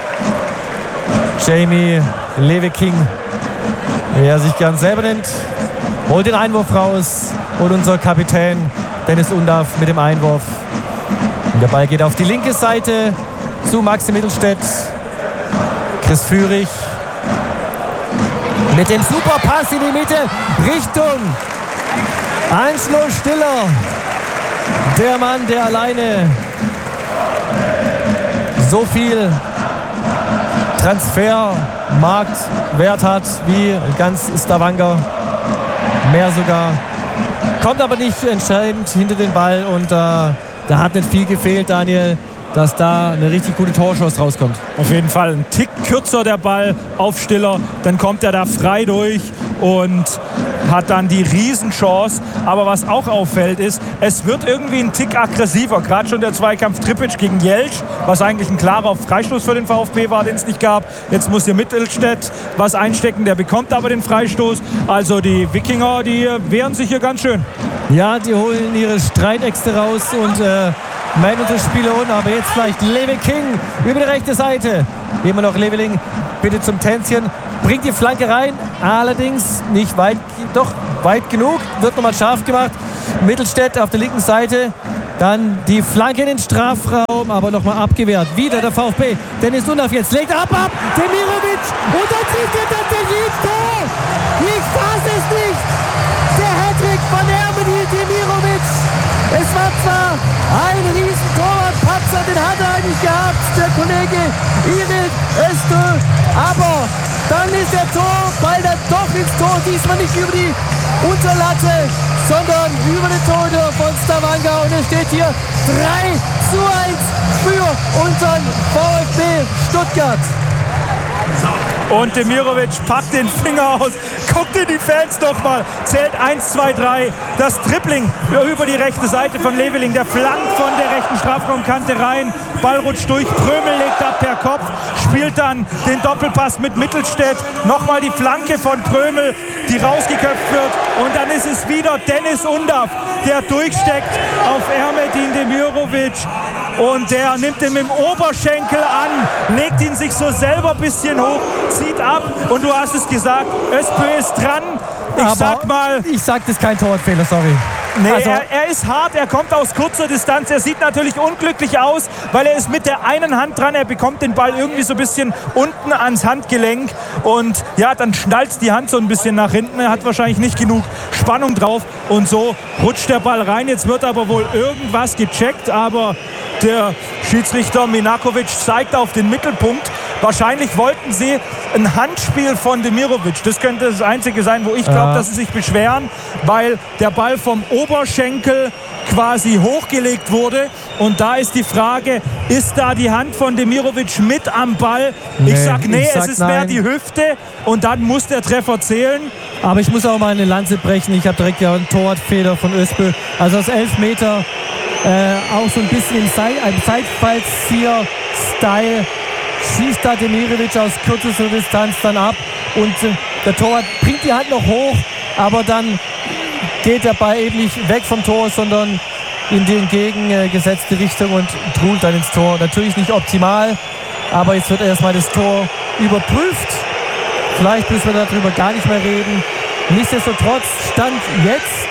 Jamie Leveking, wie er sich gern selber nennt, holt den Einwurf raus und unser Kapitän Dennis Undav mit dem Einwurf. Und der Ball geht auf die linke Seite zu Maxi Mittelstädt. Chris Führig mit dem Superpass in die Mitte Richtung Anschluss Stiller. Der Mann, der alleine so viel Transfermarktwert hat wie ganz Stavanger, mehr sogar, kommt aber nicht entscheidend hinter den Ball und äh, da hat nicht viel gefehlt, Daniel, dass da eine richtig gute Torchance rauskommt. Auf jeden Fall ein Tick kürzer der Ball auf Stiller, dann kommt er da frei durch und hat dann die Riesenchance. Aber was auch auffällt ist, es wird irgendwie ein Tick aggressiver. Gerade schon der Zweikampf Tripic gegen Jeltsch, was eigentlich ein klarer Freistoß für den VfB war, den es nicht gab. Jetzt muss hier Mittelstädt was einstecken, der bekommt aber den Freistoß. Also die Wikinger, die wehren sich hier ganz schön. Ja, die holen ihre Streitäxte raus und äh, meinen das Spiel unten. Aber jetzt vielleicht Leveling über die rechte Seite. Immer noch Leveling, bitte zum Tänzchen. Bringt die Flanke rein, allerdings nicht weit, doch weit genug, wird nochmal scharf gemacht. Mittelstädt auf der linken Seite, dann die Flanke in den Strafraum, aber nochmal abgewehrt. Wieder der VfB, Dennis Undav jetzt, legt ab, ab, Demirovic und dann trifft er tatsächlich ins Tor. Ich fasse es nicht, der Hattrick von Ermeni Demirovic. Es war zwar ein riesen Torwartpatzer, den hat er eigentlich gehabt, der Kollege Arild Özbö, aber dann ist der Torball dann doch ins Tor, diesmal nicht über die Unterlatte, sondern über den Torhüter von Stavanger. Und es steht hier drei zu eins für unseren VfB Stuttgart. Und Demirovic packt den Finger aus, guckt in die Fans nochmal, zählt eins, zwei, drei. Das Dribbling über die rechte Seite von Leveling, der flankt von der rechten Strafraumkante rein. Ball rutscht durch, Prömel legt ab per Kopf, spielt dann den Doppelpass mit Mittelstädt. Nochmal die Flanke von Prömel, die rausgeköpft wird. Und dann ist es wieder Dennis Undav, der durchsteckt auf Ermedin Demirovic. Und der nimmt ihn mit dem Oberschenkel an, legt ihn sich so selber ein bisschen hoch, zieht ab. Und du hast es gesagt, Özbö ist dran. Ich Aber sag mal... Ich sag, das ist kein Torwartfehler, sorry. Nee, also, er, er ist hart, er kommt aus kurzer Distanz, er sieht natürlich unglücklich aus, weil er ist mit der einen Hand dran, er bekommt den Ball irgendwie so ein bisschen unten ans Handgelenk und ja, dann schnallt die Hand so ein bisschen nach hinten, er hat wahrscheinlich nicht genug Spannung drauf und so rutscht der Ball rein. Jetzt wird aber wohl irgendwas gecheckt, aber der Schiedsrichter Minakovic zeigt auf den Mittelpunkt. Wahrscheinlich wollten sie ein Handspiel von Demirovic. Das könnte das Einzige sein, wo ich glaube, ja. dass sie sich beschweren, weil der Ball vom Oberschenkel quasi hochgelegt wurde. Und da ist die Frage, ist da die Hand von Demirovic mit am Ball? Nee, ich sag nee, ich sag es ist nein. mehr die Hüfte und dann muss der Treffer zählen. Aber ich muss auch mal eine Lanze brechen. Ich habe direkt ja einen Torwartfehler von Özbö. Also das Elfmeter äh, auch so ein bisschen im Seitfallzieher-Style. Schießt da Demirovic aus kürzester Distanz dann ab und äh, der Torwart bringt die Hand noch hoch, aber dann geht der Ball eben nicht weg vom Tor, sondern in die entgegengesetzte Richtung und trudelt dann ins Tor. Natürlich nicht optimal, aber jetzt wird erstmal das Tor überprüft. Vielleicht müssen wir darüber gar nicht mehr reden. Nichtsdestotrotz stand jetzt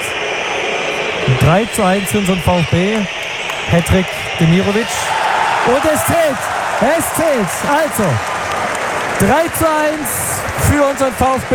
drei zu eins für unseren VfB. Hattrick Demirovic und es zählt. Es zählt. Also drei zu eins für unseren VfB.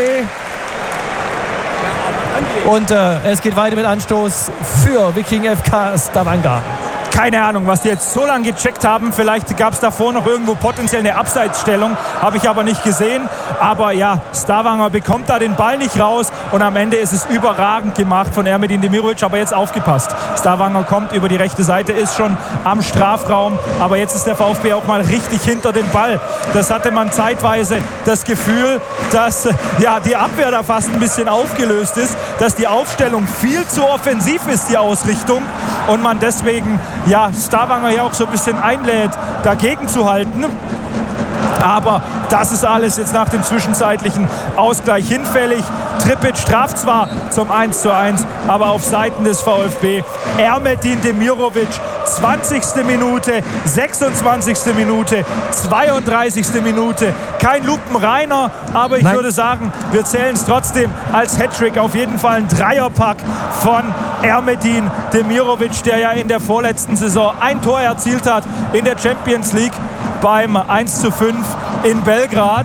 Und äh, es geht weiter mit Anstoß für Viking F K Stavanger. Keine Ahnung, was die jetzt so lange gecheckt haben. Vielleicht gab es davor noch irgendwo potenziell eine Abseitsstellung. Habe ich aber nicht gesehen. Aber ja, Stavanger bekommt da den Ball nicht raus. Und am Ende ist es überragend gemacht von Ermedin Demirovic. Aber jetzt aufgepasst. Stavanger kommt über die rechte Seite, ist schon am Strafraum. Aber jetzt ist der VfB auch mal richtig hinter dem Ball. Das hatte man zeitweise das Gefühl, dass ja, die Abwehr da fast ein bisschen aufgelöst ist. Dass die Aufstellung viel zu offensiv ist, die Ausrichtung. Und man deswegen ja, Stavanger hier auch so ein bisschen einlädt, dagegen zu halten. Aber das ist alles jetzt nach dem zwischenzeitlichen Ausgleich hinfällig. Tripic straft zwar zum eins zu eins, aber auf Seiten des VfB. Ermedin Demirovic, zwanzigste Minute, sechsundzwanzigste Minute, zweiunddreißigste Minute. Kein Lupenreiner, aber ich Nein. würde sagen, wir zählen es trotzdem als Hattrick. Auf jeden Fall ein Dreierpack von Ermedin Demirovic, der ja in der vorletzten Saison ein Tor erzielt hat in der Champions League beim eins zu fünf in Belgrad.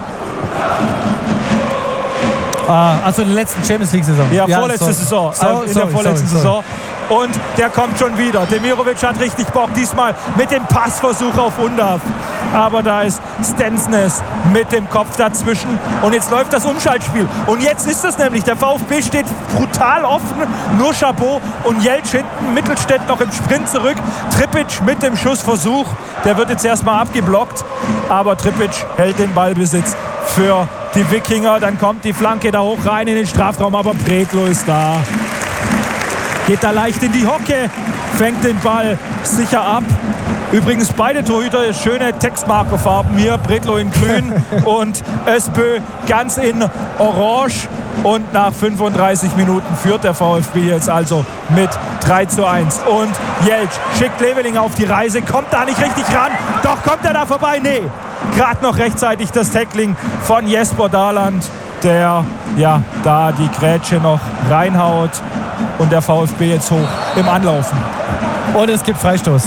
Ah, also in der letzten Champions League-Saison. Ja, ja, vorletzte so, Saison. So, äh, in sorry, der vorletzten sorry, sorry. Saison. Und der kommt schon wieder. Demirovic hat richtig Bock, diesmal mit dem Passversuch auf Undav. Aber da ist Stensnes mit dem Kopf dazwischen. Und jetzt läuft das Umschaltspiel. Und jetzt ist es nämlich. Der VfB steht brutal offen. Nur Chabot und Jeltsch hinten. Mittelstädt noch im Sprint zurück. Tripic mit dem Schussversuch. Der wird jetzt erstmal abgeblockt. Aber Tripic hält den Ballbesitz für die Wikinger. Dann kommt die Flanke da hoch rein in den Strafraum. Aber Bredlo ist da. Geht da leicht in die Hocke. Fängt den Ball sicher ab. Übrigens beide Torhüter schöne Textmarkerfarben hier. Bredlo in grün und Özbö ganz in orange. Und nach fünfunddreißig Minuten führt der VfB jetzt also mit drei zu eins. Und Jeltsch schickt Leveling auf die Reise. Kommt da nicht richtig ran. Doch kommt er da vorbei? Nee. Gerade noch rechtzeitig das Tackling von Jesper Daland, der ja da die Grätsche noch reinhaut. Und der VfB jetzt hoch im Anlaufen. Und es gibt Freistoß.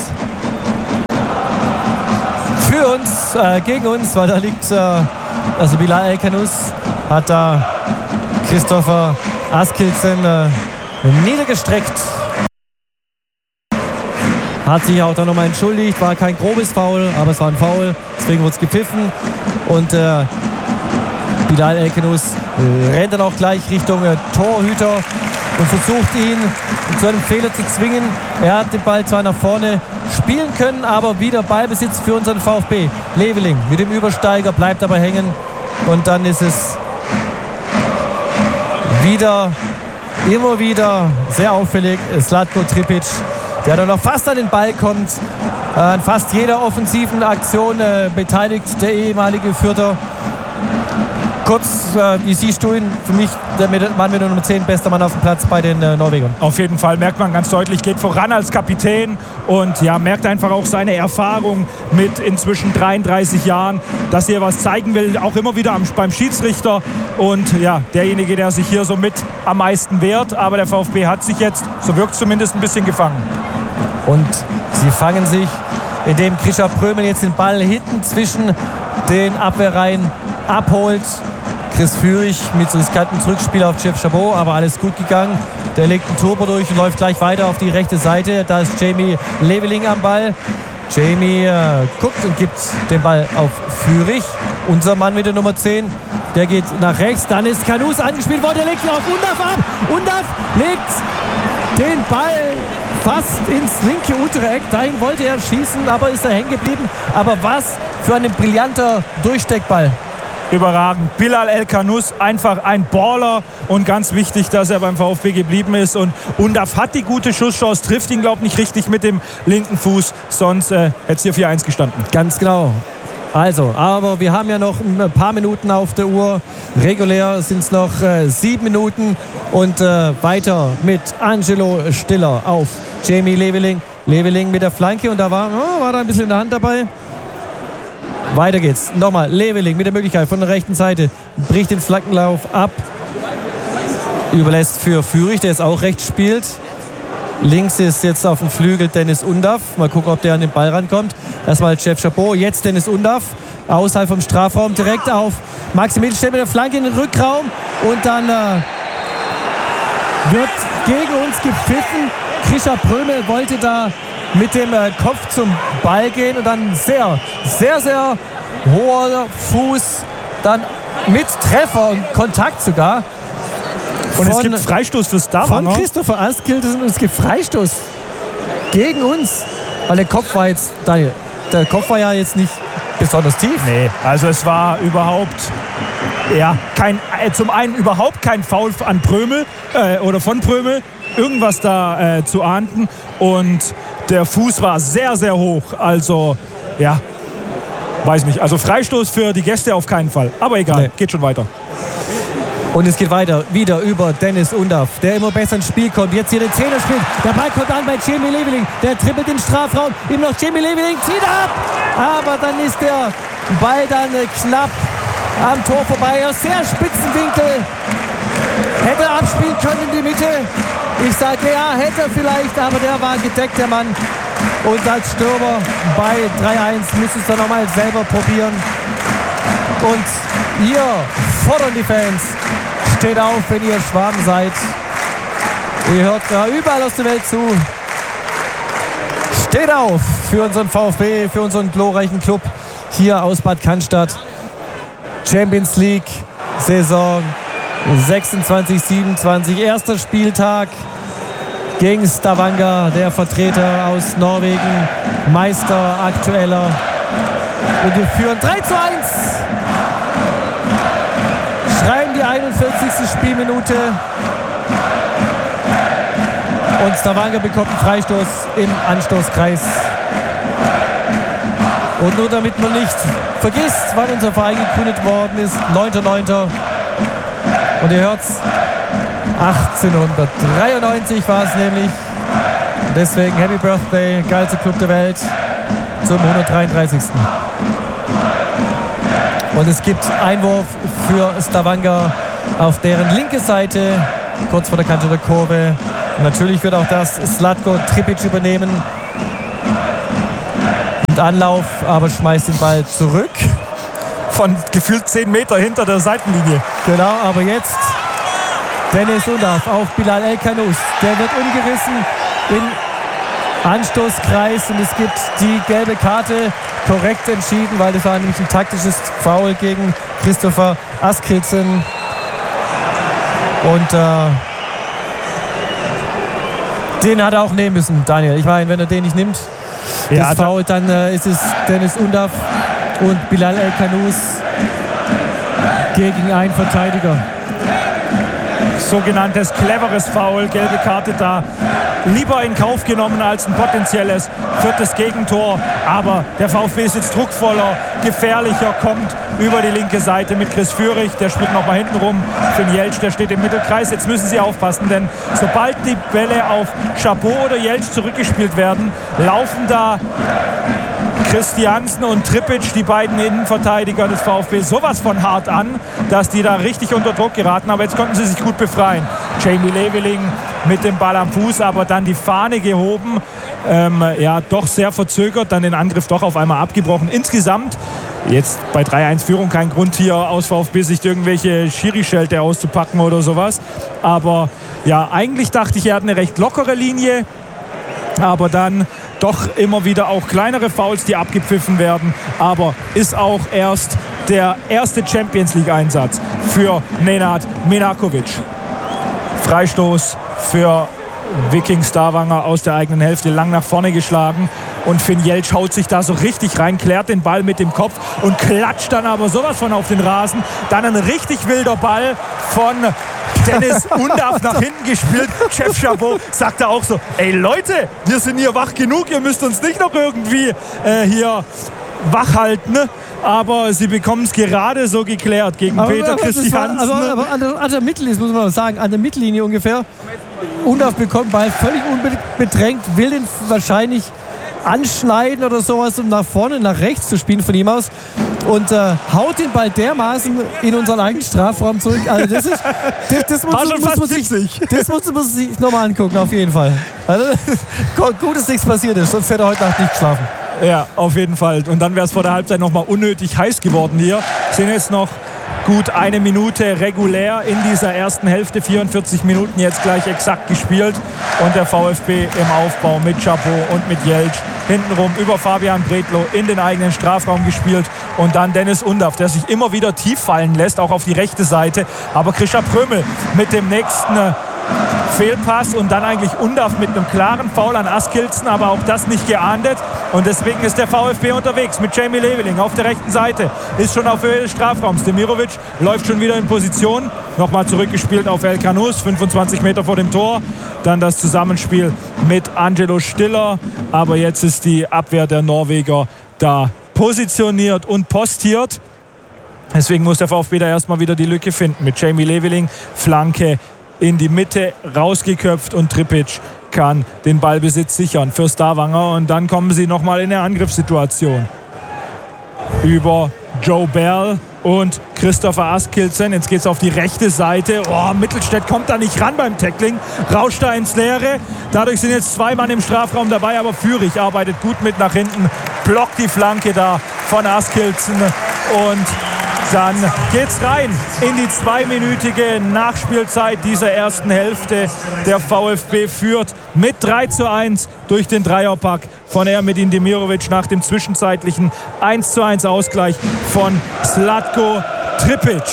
Für uns, äh, gegen uns, weil da liegt äh, also Bilal El-Kanous, hat da Christopher Askildsen äh, niedergestreckt. Hat sich auch da nochmal entschuldigt, war kein grobes Foul, aber es war ein Foul, deswegen wurde es gepfiffen. Und äh, Bilal El-Kanous äh, rennt dann auch gleich Richtung äh, Torhüter und versucht ihn zu einem Fehler zu zwingen. Er hat den Ball zwar nach vorne spielen können, aber wieder Ballbesitz für unseren VfB. Leveling mit dem Übersteiger bleibt aber hängen und dann ist es wieder, immer wieder sehr auffällig, Zlatko Tripic, der dann noch fast an den Ball kommt, an fast jeder offensiven Aktion äh, beteiligt, der ehemalige Fürther. Kurz, äh, wie siehst du ihn? Für mich der Mann mit der Nummer zehn, bester Mann auf dem Platz bei den äh, Norwegern. Auf jeden Fall, merkt man ganz deutlich, geht voran als Kapitän und ja, merkt einfach auch seine Erfahrung mit inzwischen dreiunddreißig Jahren, dass er was zeigen will, auch immer wieder am, beim Schiedsrichter und ja, derjenige, der sich hier so mit am meisten wehrt, aber der VfB hat sich jetzt, so wirkt es zumindest, ein bisschen gefangen. Und sie fangen sich, indem Krischer Prömel jetzt den Ball hinten zwischen den Abwehrreihen abholt. Chris Führig mit so riskanten Zurückspiel auf Jeff Chabot, aber alles gut gegangen. Der legt einen Turbo durch und läuft gleich weiter auf die rechte Seite. Da ist Jamie Leveling am Ball. Jamie äh, guckt und gibt den Ball auf Führig. Unser Mann mit der Nummer zehn, der geht nach rechts. Dann ist Kanous angespielt worden, der legt ihn auf Undav ab. Undav legt den Ball fast ins linke untere Eck. Dahin wollte er schießen, aber ist er hängen geblieben. Aber was für ein brillanter Durchsteckball. Überragend. Bilal El-Kanous, einfach ein Baller und ganz wichtig, dass er beim VfB geblieben ist. Und Undav hat die gute Schusschance, trifft ihn, glaube ich, nicht richtig mit dem linken Fuß, sonst äh, hätte es hier vier eins gestanden. Ganz genau. Also, aber wir haben ja noch ein paar Minuten auf der Uhr. Regulär sind es noch äh, sieben Minuten und äh, weiter mit Angelo Stiller auf Jamie Leveling. Leveling mit der Flanke und da war, oh, war da ein bisschen in der Hand dabei. Weiter geht's. Nochmal Leveling mit der Möglichkeit von der rechten Seite. Bricht den Flankenlauf ab. Überlässt für Führig, der es auch rechts spielt. Links ist jetzt auf dem Flügel Dennis Undaff. Mal gucken, ob der an den Ball rankommt. Erstmal Jeff Chabot, jetzt Dennis Undaff. Außerhalb vom Strafraum direkt auf Maxi Mittelstädt mit der Flanke in den Rückraum. Und dann äh, wird gegen uns gepfiffen. Krischer Prömel wollte da mit dem äh, Kopf zum Ball gehen. Und dann sehr, sehr, sehr hoher Fuß. Dann mit Treffer und Kontakt sogar. Und von, es gibt Freistoß für Stavanger. Von Christopher Askelsen und es gibt Freistoß gegen uns. Weil der Kopf war jetzt, der Kopf war ja jetzt nicht besonders tief. Nee, also es war überhaupt, ja, kein, äh, zum einen überhaupt kein Foul an Prömel äh, oder von Prömel, irgendwas da äh, zu ahnden. Und der Fuß war sehr, sehr hoch. Also, ja, weiß nicht. Also Freistoß für die Gäste auf keinen Fall. Aber egal, nee. Geht schon weiter. Und es geht weiter, wieder über Dennis Undaff, der immer besser ins Spiel kommt. Jetzt hier den Zehner spielt. Der Ball kommt an bei Jamie Leveling. Der trippelt in den Strafraum. Ihm noch Jamie Leveling, zieht ab. Aber dann ist der Ball dann knapp am Tor vorbei. Aus sehr spitzen Winkel. Hätte er abspielen können in die Mitte. Ich sage ja, hätte er vielleicht, aber der war gedeckt, der Mann. Und als Stürmer bei drei eins müssen es dann nochmal selber probieren. Und ihr fordern die Fans. Steht auf, wenn ihr Schwaben seid. Ihr hört da überall aus der Welt zu. Steht auf für unseren VfB, für unseren glorreichen Club hier aus Bad Cannstatt. Champions League Saison sechsundzwanzig siebenundzwanzig. Erster Spieltag gegen Stavanger, der Vertreter aus Norwegen. Meister aktueller. Und wir führen drei zu eins. Schreiben die einundvierzigste Spielminute. Und Stavanger bekommt einen Freistoß im Anstoßkreis. Und nur damit man nicht vergisst, wann unser Verein gegründet worden ist, neunter neunter Und ihr hört's, achtzehnhundertdreiundneunzig war es nämlich. Deswegen Happy Birthday, geilster Club der Welt, zum hundertdreiunddreißigsten Und es gibt Einwurf für Stavanger auf deren linke Seite, kurz vor der Kante der Kurve. Und natürlich wird auch das Zlatko Tripic übernehmen. Und Anlauf, aber schmeißt den Ball zurück. Von gefühlt zehn Meter hinter der Seitenlinie. Genau, aber jetzt Dennis Undaff auf Bilal El-Kanous. Der wird umgerissen in Anstoßkreis und es gibt die gelbe Karte. Korrekt entschieden, weil das war nämlich ein taktisches Foul gegen Christopher Askelsen. Und äh, den hat er auch nehmen müssen, Daniel. Ich meine, wenn er den nicht nimmt, ja, das Foul, dann äh, ist es Dennis Undaff und Bilal El-Kanous gegen einen Verteidiger. Sogenanntes cleveres Foul, gelbe Karte da. Lieber in Kauf genommen als ein potenzielles viertes Gegentor. Aber der VfB ist jetzt druckvoller, gefährlicher, kommt über die linke Seite mit Chris Führig. Der spielt nochmal hinten rum. Finn Jeltsch, der steht im Mittelkreis. Jetzt müssen sie aufpassen, denn sobald die Bälle auf Chabot oder Jeltsch zurückgespielt werden, laufen da Christiansen und Tripic, die beiden Innenverteidiger des VfB, sowas von hart an, dass die da richtig unter Druck geraten. Aber jetzt konnten sie sich gut befreien. Jamie Leveling mit dem Ball am Fuß, aber dann die Fahne gehoben. Ähm, ja, doch sehr verzögert, dann den Angriff doch auf einmal abgebrochen. Insgesamt jetzt bei drei eins Führung kein Grund hier aus VfB-Sicht irgendwelche Schiri-Schelte auszupacken oder sowas. Aber ja, eigentlich dachte ich, er hat eine recht lockere Linie. Aber dann doch immer wieder auch kleinere Fouls, die abgepfiffen werden. Aber ist auch erst der erste Champions-League-Einsatz für Nenad Menakovic. Freistoß für Viking Stavanger aus der eigenen Hälfte, lang nach vorne geschlagen. Und Finn Jeltsch haut sich da so richtig rein, klärt den Ball mit dem Kopf und klatscht dann aber sowas von auf den Rasen. Dann ein richtig wilder Ball von Dennis Undaff nach hinten gespielt. Chef Chabot sagte auch so, ey Leute, wir sind hier wach genug, ihr müsst uns nicht noch irgendwie äh, hier wach halten. Aber sie bekommen es gerade so geklärt gegen aber, Peter aber Christiansen. War, aber, aber an, der, an der Mittellinie, muss man sagen, an der Mittellinie ungefähr. Undaff bekommt Ball völlig unbedrängt, will den wahrscheinlich anschneiden oder sowas, um nach vorne, nach rechts zu spielen von ihm aus. und äh, haut den Ball dermaßen in unseren eigenen Strafraum zurück. Also das ist, das, das muss, muss, muss man sich, das muss man sich nochmal angucken, auf jeden Fall. Also, gut, dass nichts passiert ist, sonst hätte er heute Nacht nicht geschlafen. Ja, auf jeden Fall. Und dann wäre es vor der Halbzeit nochmal unnötig heiß geworden hier. Sind jetzt noch gut eine Minute regulär in dieser ersten Hälfte. vierundvierzig Minuten jetzt gleich exakt gespielt. Und der VfB im Aufbau mit Chapeau und mit Jeltsch. Hintenrum über Fabian Bredlow in den eigenen Strafraum gespielt. Und dann Dennis Undaff, der sich immer wieder tief fallen lässt, auch auf die rechte Seite. Aber Krischer Prömel mit dem nächsten äh, Fehlpass und dann eigentlich Undaff mit einem klaren Foul an Askildsen, aber auch das nicht geahndet. Und deswegen ist der VfB unterwegs mit Jamie Leveling auf der rechten Seite. Ist schon auf Höhe des Strafraums. Demirovic läuft schon wieder in Position. Nochmal zurückgespielt auf El Kanous, fünfundzwanzig Meter vor dem Tor. Dann das Zusammenspiel mit Angelo Stiller. Aber jetzt ist die Abwehr der Norweger da positioniert und postiert. Deswegen muss der VfB da erstmal wieder die Lücke finden mit Jamie Leveling. Flanke in die Mitte rausgeköpft und Tripic kann den Ballbesitz sichern für Stavanger. Und dann kommen sie nochmal in eine Angriffssituation. Über Joe Bell und Christopher Askildsen. Jetzt geht es auf die rechte Seite. Oh, Mittelstädt kommt da nicht ran beim Tackling. Rauscht da ins Leere. Dadurch sind jetzt zwei Mann im Strafraum dabei, aber Führig arbeitet gut mit nach hinten. Blockt die Flanke da von Askildsen und dann geht's rein in die zweiminütige Nachspielzeit dieser ersten Hälfte. Der VfB führt mit drei zu eins durch den Dreierpack von Ermedin Demirovic nach dem zwischenzeitlichen eins zu eins Ausgleich von Zlatko Tripic.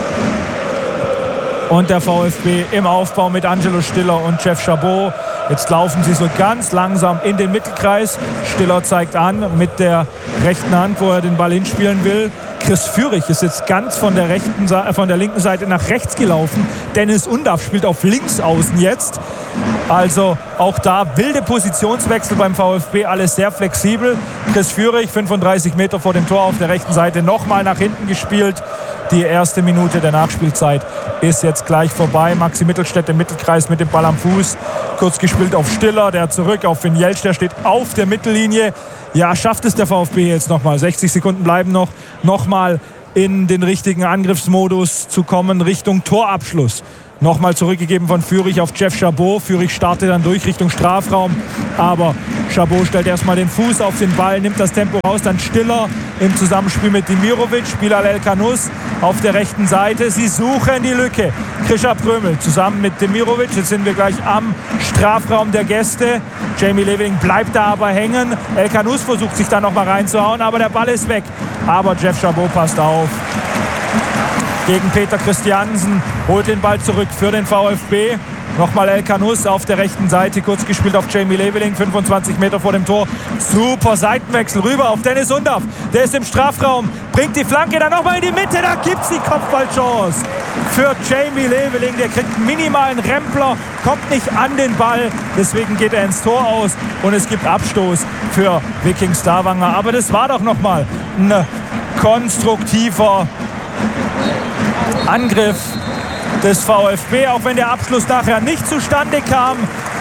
Und der VfB im Aufbau mit Angelo Stiller und Jeff Chabot. Jetzt laufen sie so ganz langsam in den Mittelkreis. Stiller zeigt an mit der rechten Hand, wo er den Ball hinspielen will. Chris Führig ist jetzt ganz von der, rechten, von der linken Seite nach rechts gelaufen. Dennis Undaff spielt auf links außen jetzt. Also auch da wilde Positionswechsel beim VfB, alles sehr flexibel. Chris Führig, fünfunddreißig Meter vor dem Tor auf der rechten Seite, nochmal nach hinten gespielt. Die erste Minute der Nachspielzeit ist jetzt gleich vorbei. Maxi Mittelstädt im Mittelkreis mit dem Ball am Fuß. Kurz gespielt auf Stiller, der zurück auf Finn Jeltsch, der steht auf der Mittellinie. Ja, schafft es der VfB jetzt nochmal. sechzig Sekunden bleiben noch. Nochmal in den richtigen Angriffsmodus zu kommen Richtung Torabschluss. Nochmal zurückgegeben von Führig auf Jeff Chabot. Führig startet dann durch Richtung Strafraum. Aber Chabot stellt erstmal den Fuß auf den Ball, nimmt das Tempo raus. Dann Stiller im Zusammenspiel mit Demirovic. Spieler El Kanous auf der rechten Seite. Sie suchen die Lücke. Krischer Prömel zusammen mit Demirovic. Jetzt sind wir gleich am Strafraum der Gäste. Jamie Leveling bleibt da aber hängen. El Kanous versucht sich da nochmal reinzuhauen, aber der Ball ist weg. Aber Jeff Chabot passt auf. Gegen Peter Christiansen, holt den Ball zurück für den VfB. Nochmal El Kanous auf der rechten Seite, kurz gespielt auf Jamie Leveling, fünfundzwanzig Meter vor dem Tor. Super Seitenwechsel rüber auf Dennis Undaff. Der ist im Strafraum, bringt die Flanke dann nochmal in die Mitte, da gibt's die Kopfballchance für Jamie Leveling. Der kriegt einen minimalen Rempler, kommt nicht an den Ball, deswegen geht er ins Tor aus und es gibt Abstoß für Viking Stavanger. Aber das war doch nochmal ein konstruktiver Angriff des VfB, auch wenn der Abschluss nachher nicht zustande kam.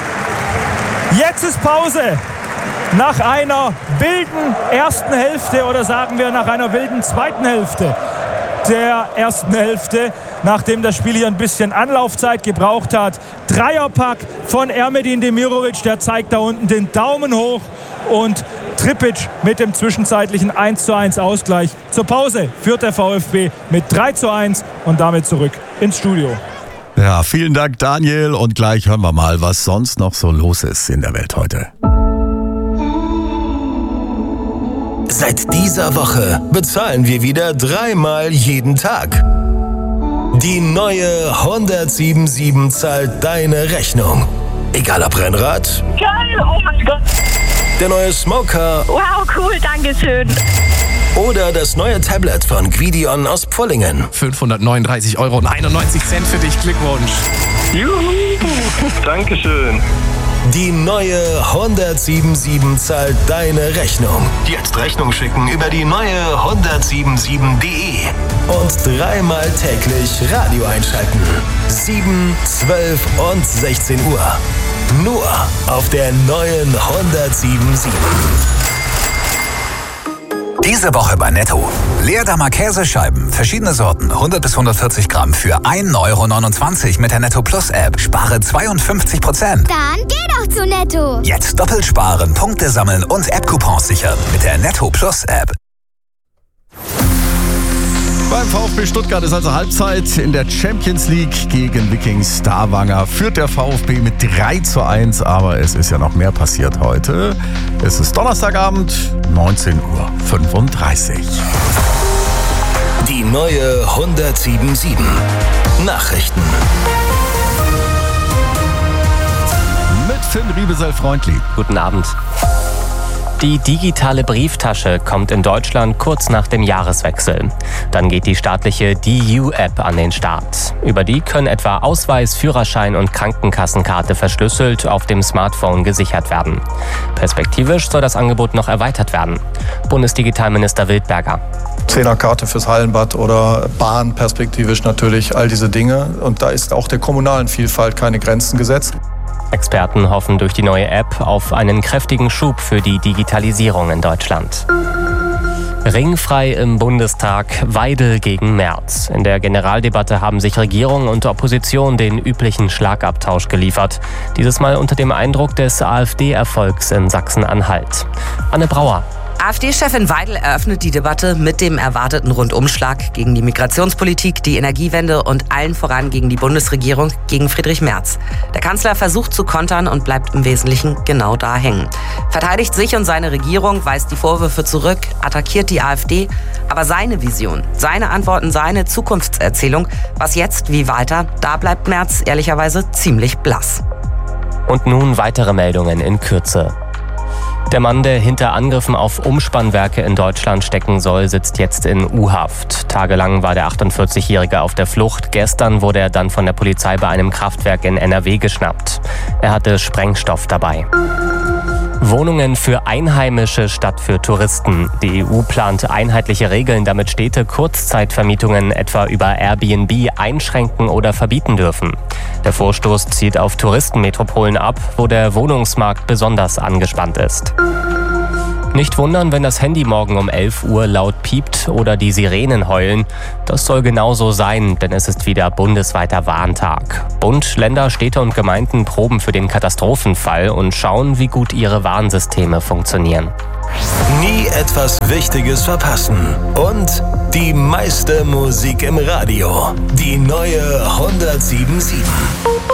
Jetzt ist Pause. Nach einer wilden ersten Hälfte oder sagen wir nach einer wilden zweiten Hälfte der ersten Hälfte, nachdem das Spiel hier ein bisschen Anlaufzeit gebraucht hat. Dreierpack von Ermedin Demirovic, der zeigt da unten den Daumen hoch und Tripic mit dem zwischenzeitlichen eins zu eins Ausgleich. Zur Pause führt der VfB mit drei zu eins und damit zurück ins Studio. Ja, vielen Dank, Daniel. Und gleich hören wir mal, was sonst noch so los ist in der Welt heute. Seit dieser Woche bezahlen wir wieder dreimal jeden Tag. Die neue hundertsiebenundsiebzig zahlt deine Rechnung. Egal ob Rennrad. Geil, oh mein Gott. Der neue Smoker. Wow, cool, danke schön. Oder das neue Tablet von Gvidion aus Pfullingen. fünfhundertneununddreißig Euro und einundneunzig Cent für dich. Glückwunsch. Juhu, Dankeschön. Die neue hundertsiebenundsiebzig zahlt deine Rechnung. Jetzt Rechnung schicken über die neue hundertsiebenundsiebzig punkt de und dreimal täglich Radio einschalten. sieben, zwölf und sechzehn Uhr. Nur auf der neuen hundertsiebenundsiebzig. Diese Woche bei Netto. Leerdammer Käsescheiben, verschiedene Sorten, hundert bis hundertvierzig Gramm für ein Euro neunundzwanzig mit der Netto Plus App. Spare zweiundfünfzig Prozent. Dann geh doch zu Netto. Jetzt doppelt sparen, Punkte sammeln und App-Coupons sichern mit der Netto Plus App. Beim VfB Stuttgart ist also Halbzeit in der Champions League gegen Viking Stavanger. Führt der VfB mit drei zu eins, aber es ist ja noch mehr passiert heute. Es ist Donnerstagabend, neunzehn Uhr fünfunddreißig. Die neue hundertsieben Komma sieben Nachrichten. Mit Finn Riebesell-Freundli. Guten Abend. Die digitale Brieftasche kommt in Deutschland kurz nach dem Jahreswechsel. Dann geht die staatliche D U-App an den Start. Über die können etwa Ausweis, Führerschein und Krankenkassenkarte verschlüsselt auf dem Smartphone gesichert werden. Perspektivisch soll das Angebot noch erweitert werden. Bundesdigitalminister Wildberger. Zehnerkarte fürs Hallenbad oder Bahn perspektivisch natürlich, all diese Dinge. Und da ist auch der kommunalen Vielfalt keine Grenzen gesetzt. Experten hoffen durch die neue App auf einen kräftigen Schub für die Digitalisierung in Deutschland. Ringfrei im Bundestag, Weidel gegen Merz. In der Generaldebatte haben sich Regierung und Opposition den üblichen Schlagabtausch geliefert. Dieses Mal unter dem Eindruck des AfD-Erfolgs in Sachsen-Anhalt. Anne Brauer. AfD-Chefin Weidel eröffnet die Debatte mit dem erwarteten Rundumschlag gegen die Migrationspolitik, die Energiewende und allen voran gegen die Bundesregierung, gegen Friedrich Merz. Der Kanzler versucht zu kontern und bleibt im Wesentlichen genau da hängen. Verteidigt sich und seine Regierung, weist die Vorwürfe zurück, attackiert die AfD. Aber seine Vision, seine Antworten, seine Zukunftserzählung, was jetzt, wie weiter, da bleibt Merz ehrlicherweise ziemlich blass. Und nun weitere Meldungen in Kürze. Der Mann, der hinter Angriffen auf Umspannwerke in Deutschland stecken soll, sitzt jetzt in U-Haft. Tagelang war der achtundvierzigjährige auf der Flucht. Gestern wurde er dann von der Polizei bei einem Kraftwerk in N R W geschnappt. Er hatte Sprengstoff dabei. Wohnungen für Einheimische statt für Touristen. Die E U plant einheitliche Regeln, damit Städte Kurzzeitvermietungen etwa über Airbnb einschränken oder verbieten dürfen. Der Vorstoß zielt auf Touristenmetropolen ab, wo der Wohnungsmarkt besonders angespannt ist. Nicht wundern, wenn das Handy morgen um elf Uhr laut piept oder die Sirenen heulen. Das soll genauso sein, denn es ist wieder bundesweiter Warntag. Bund, Länder, Städte und Gemeinden proben für den Katastrophenfall und schauen, wie gut ihre Warnsysteme funktionieren. Nie etwas Wichtiges verpassen. Und die meiste Musik im Radio. Die neue hundertsieben Komma sieben.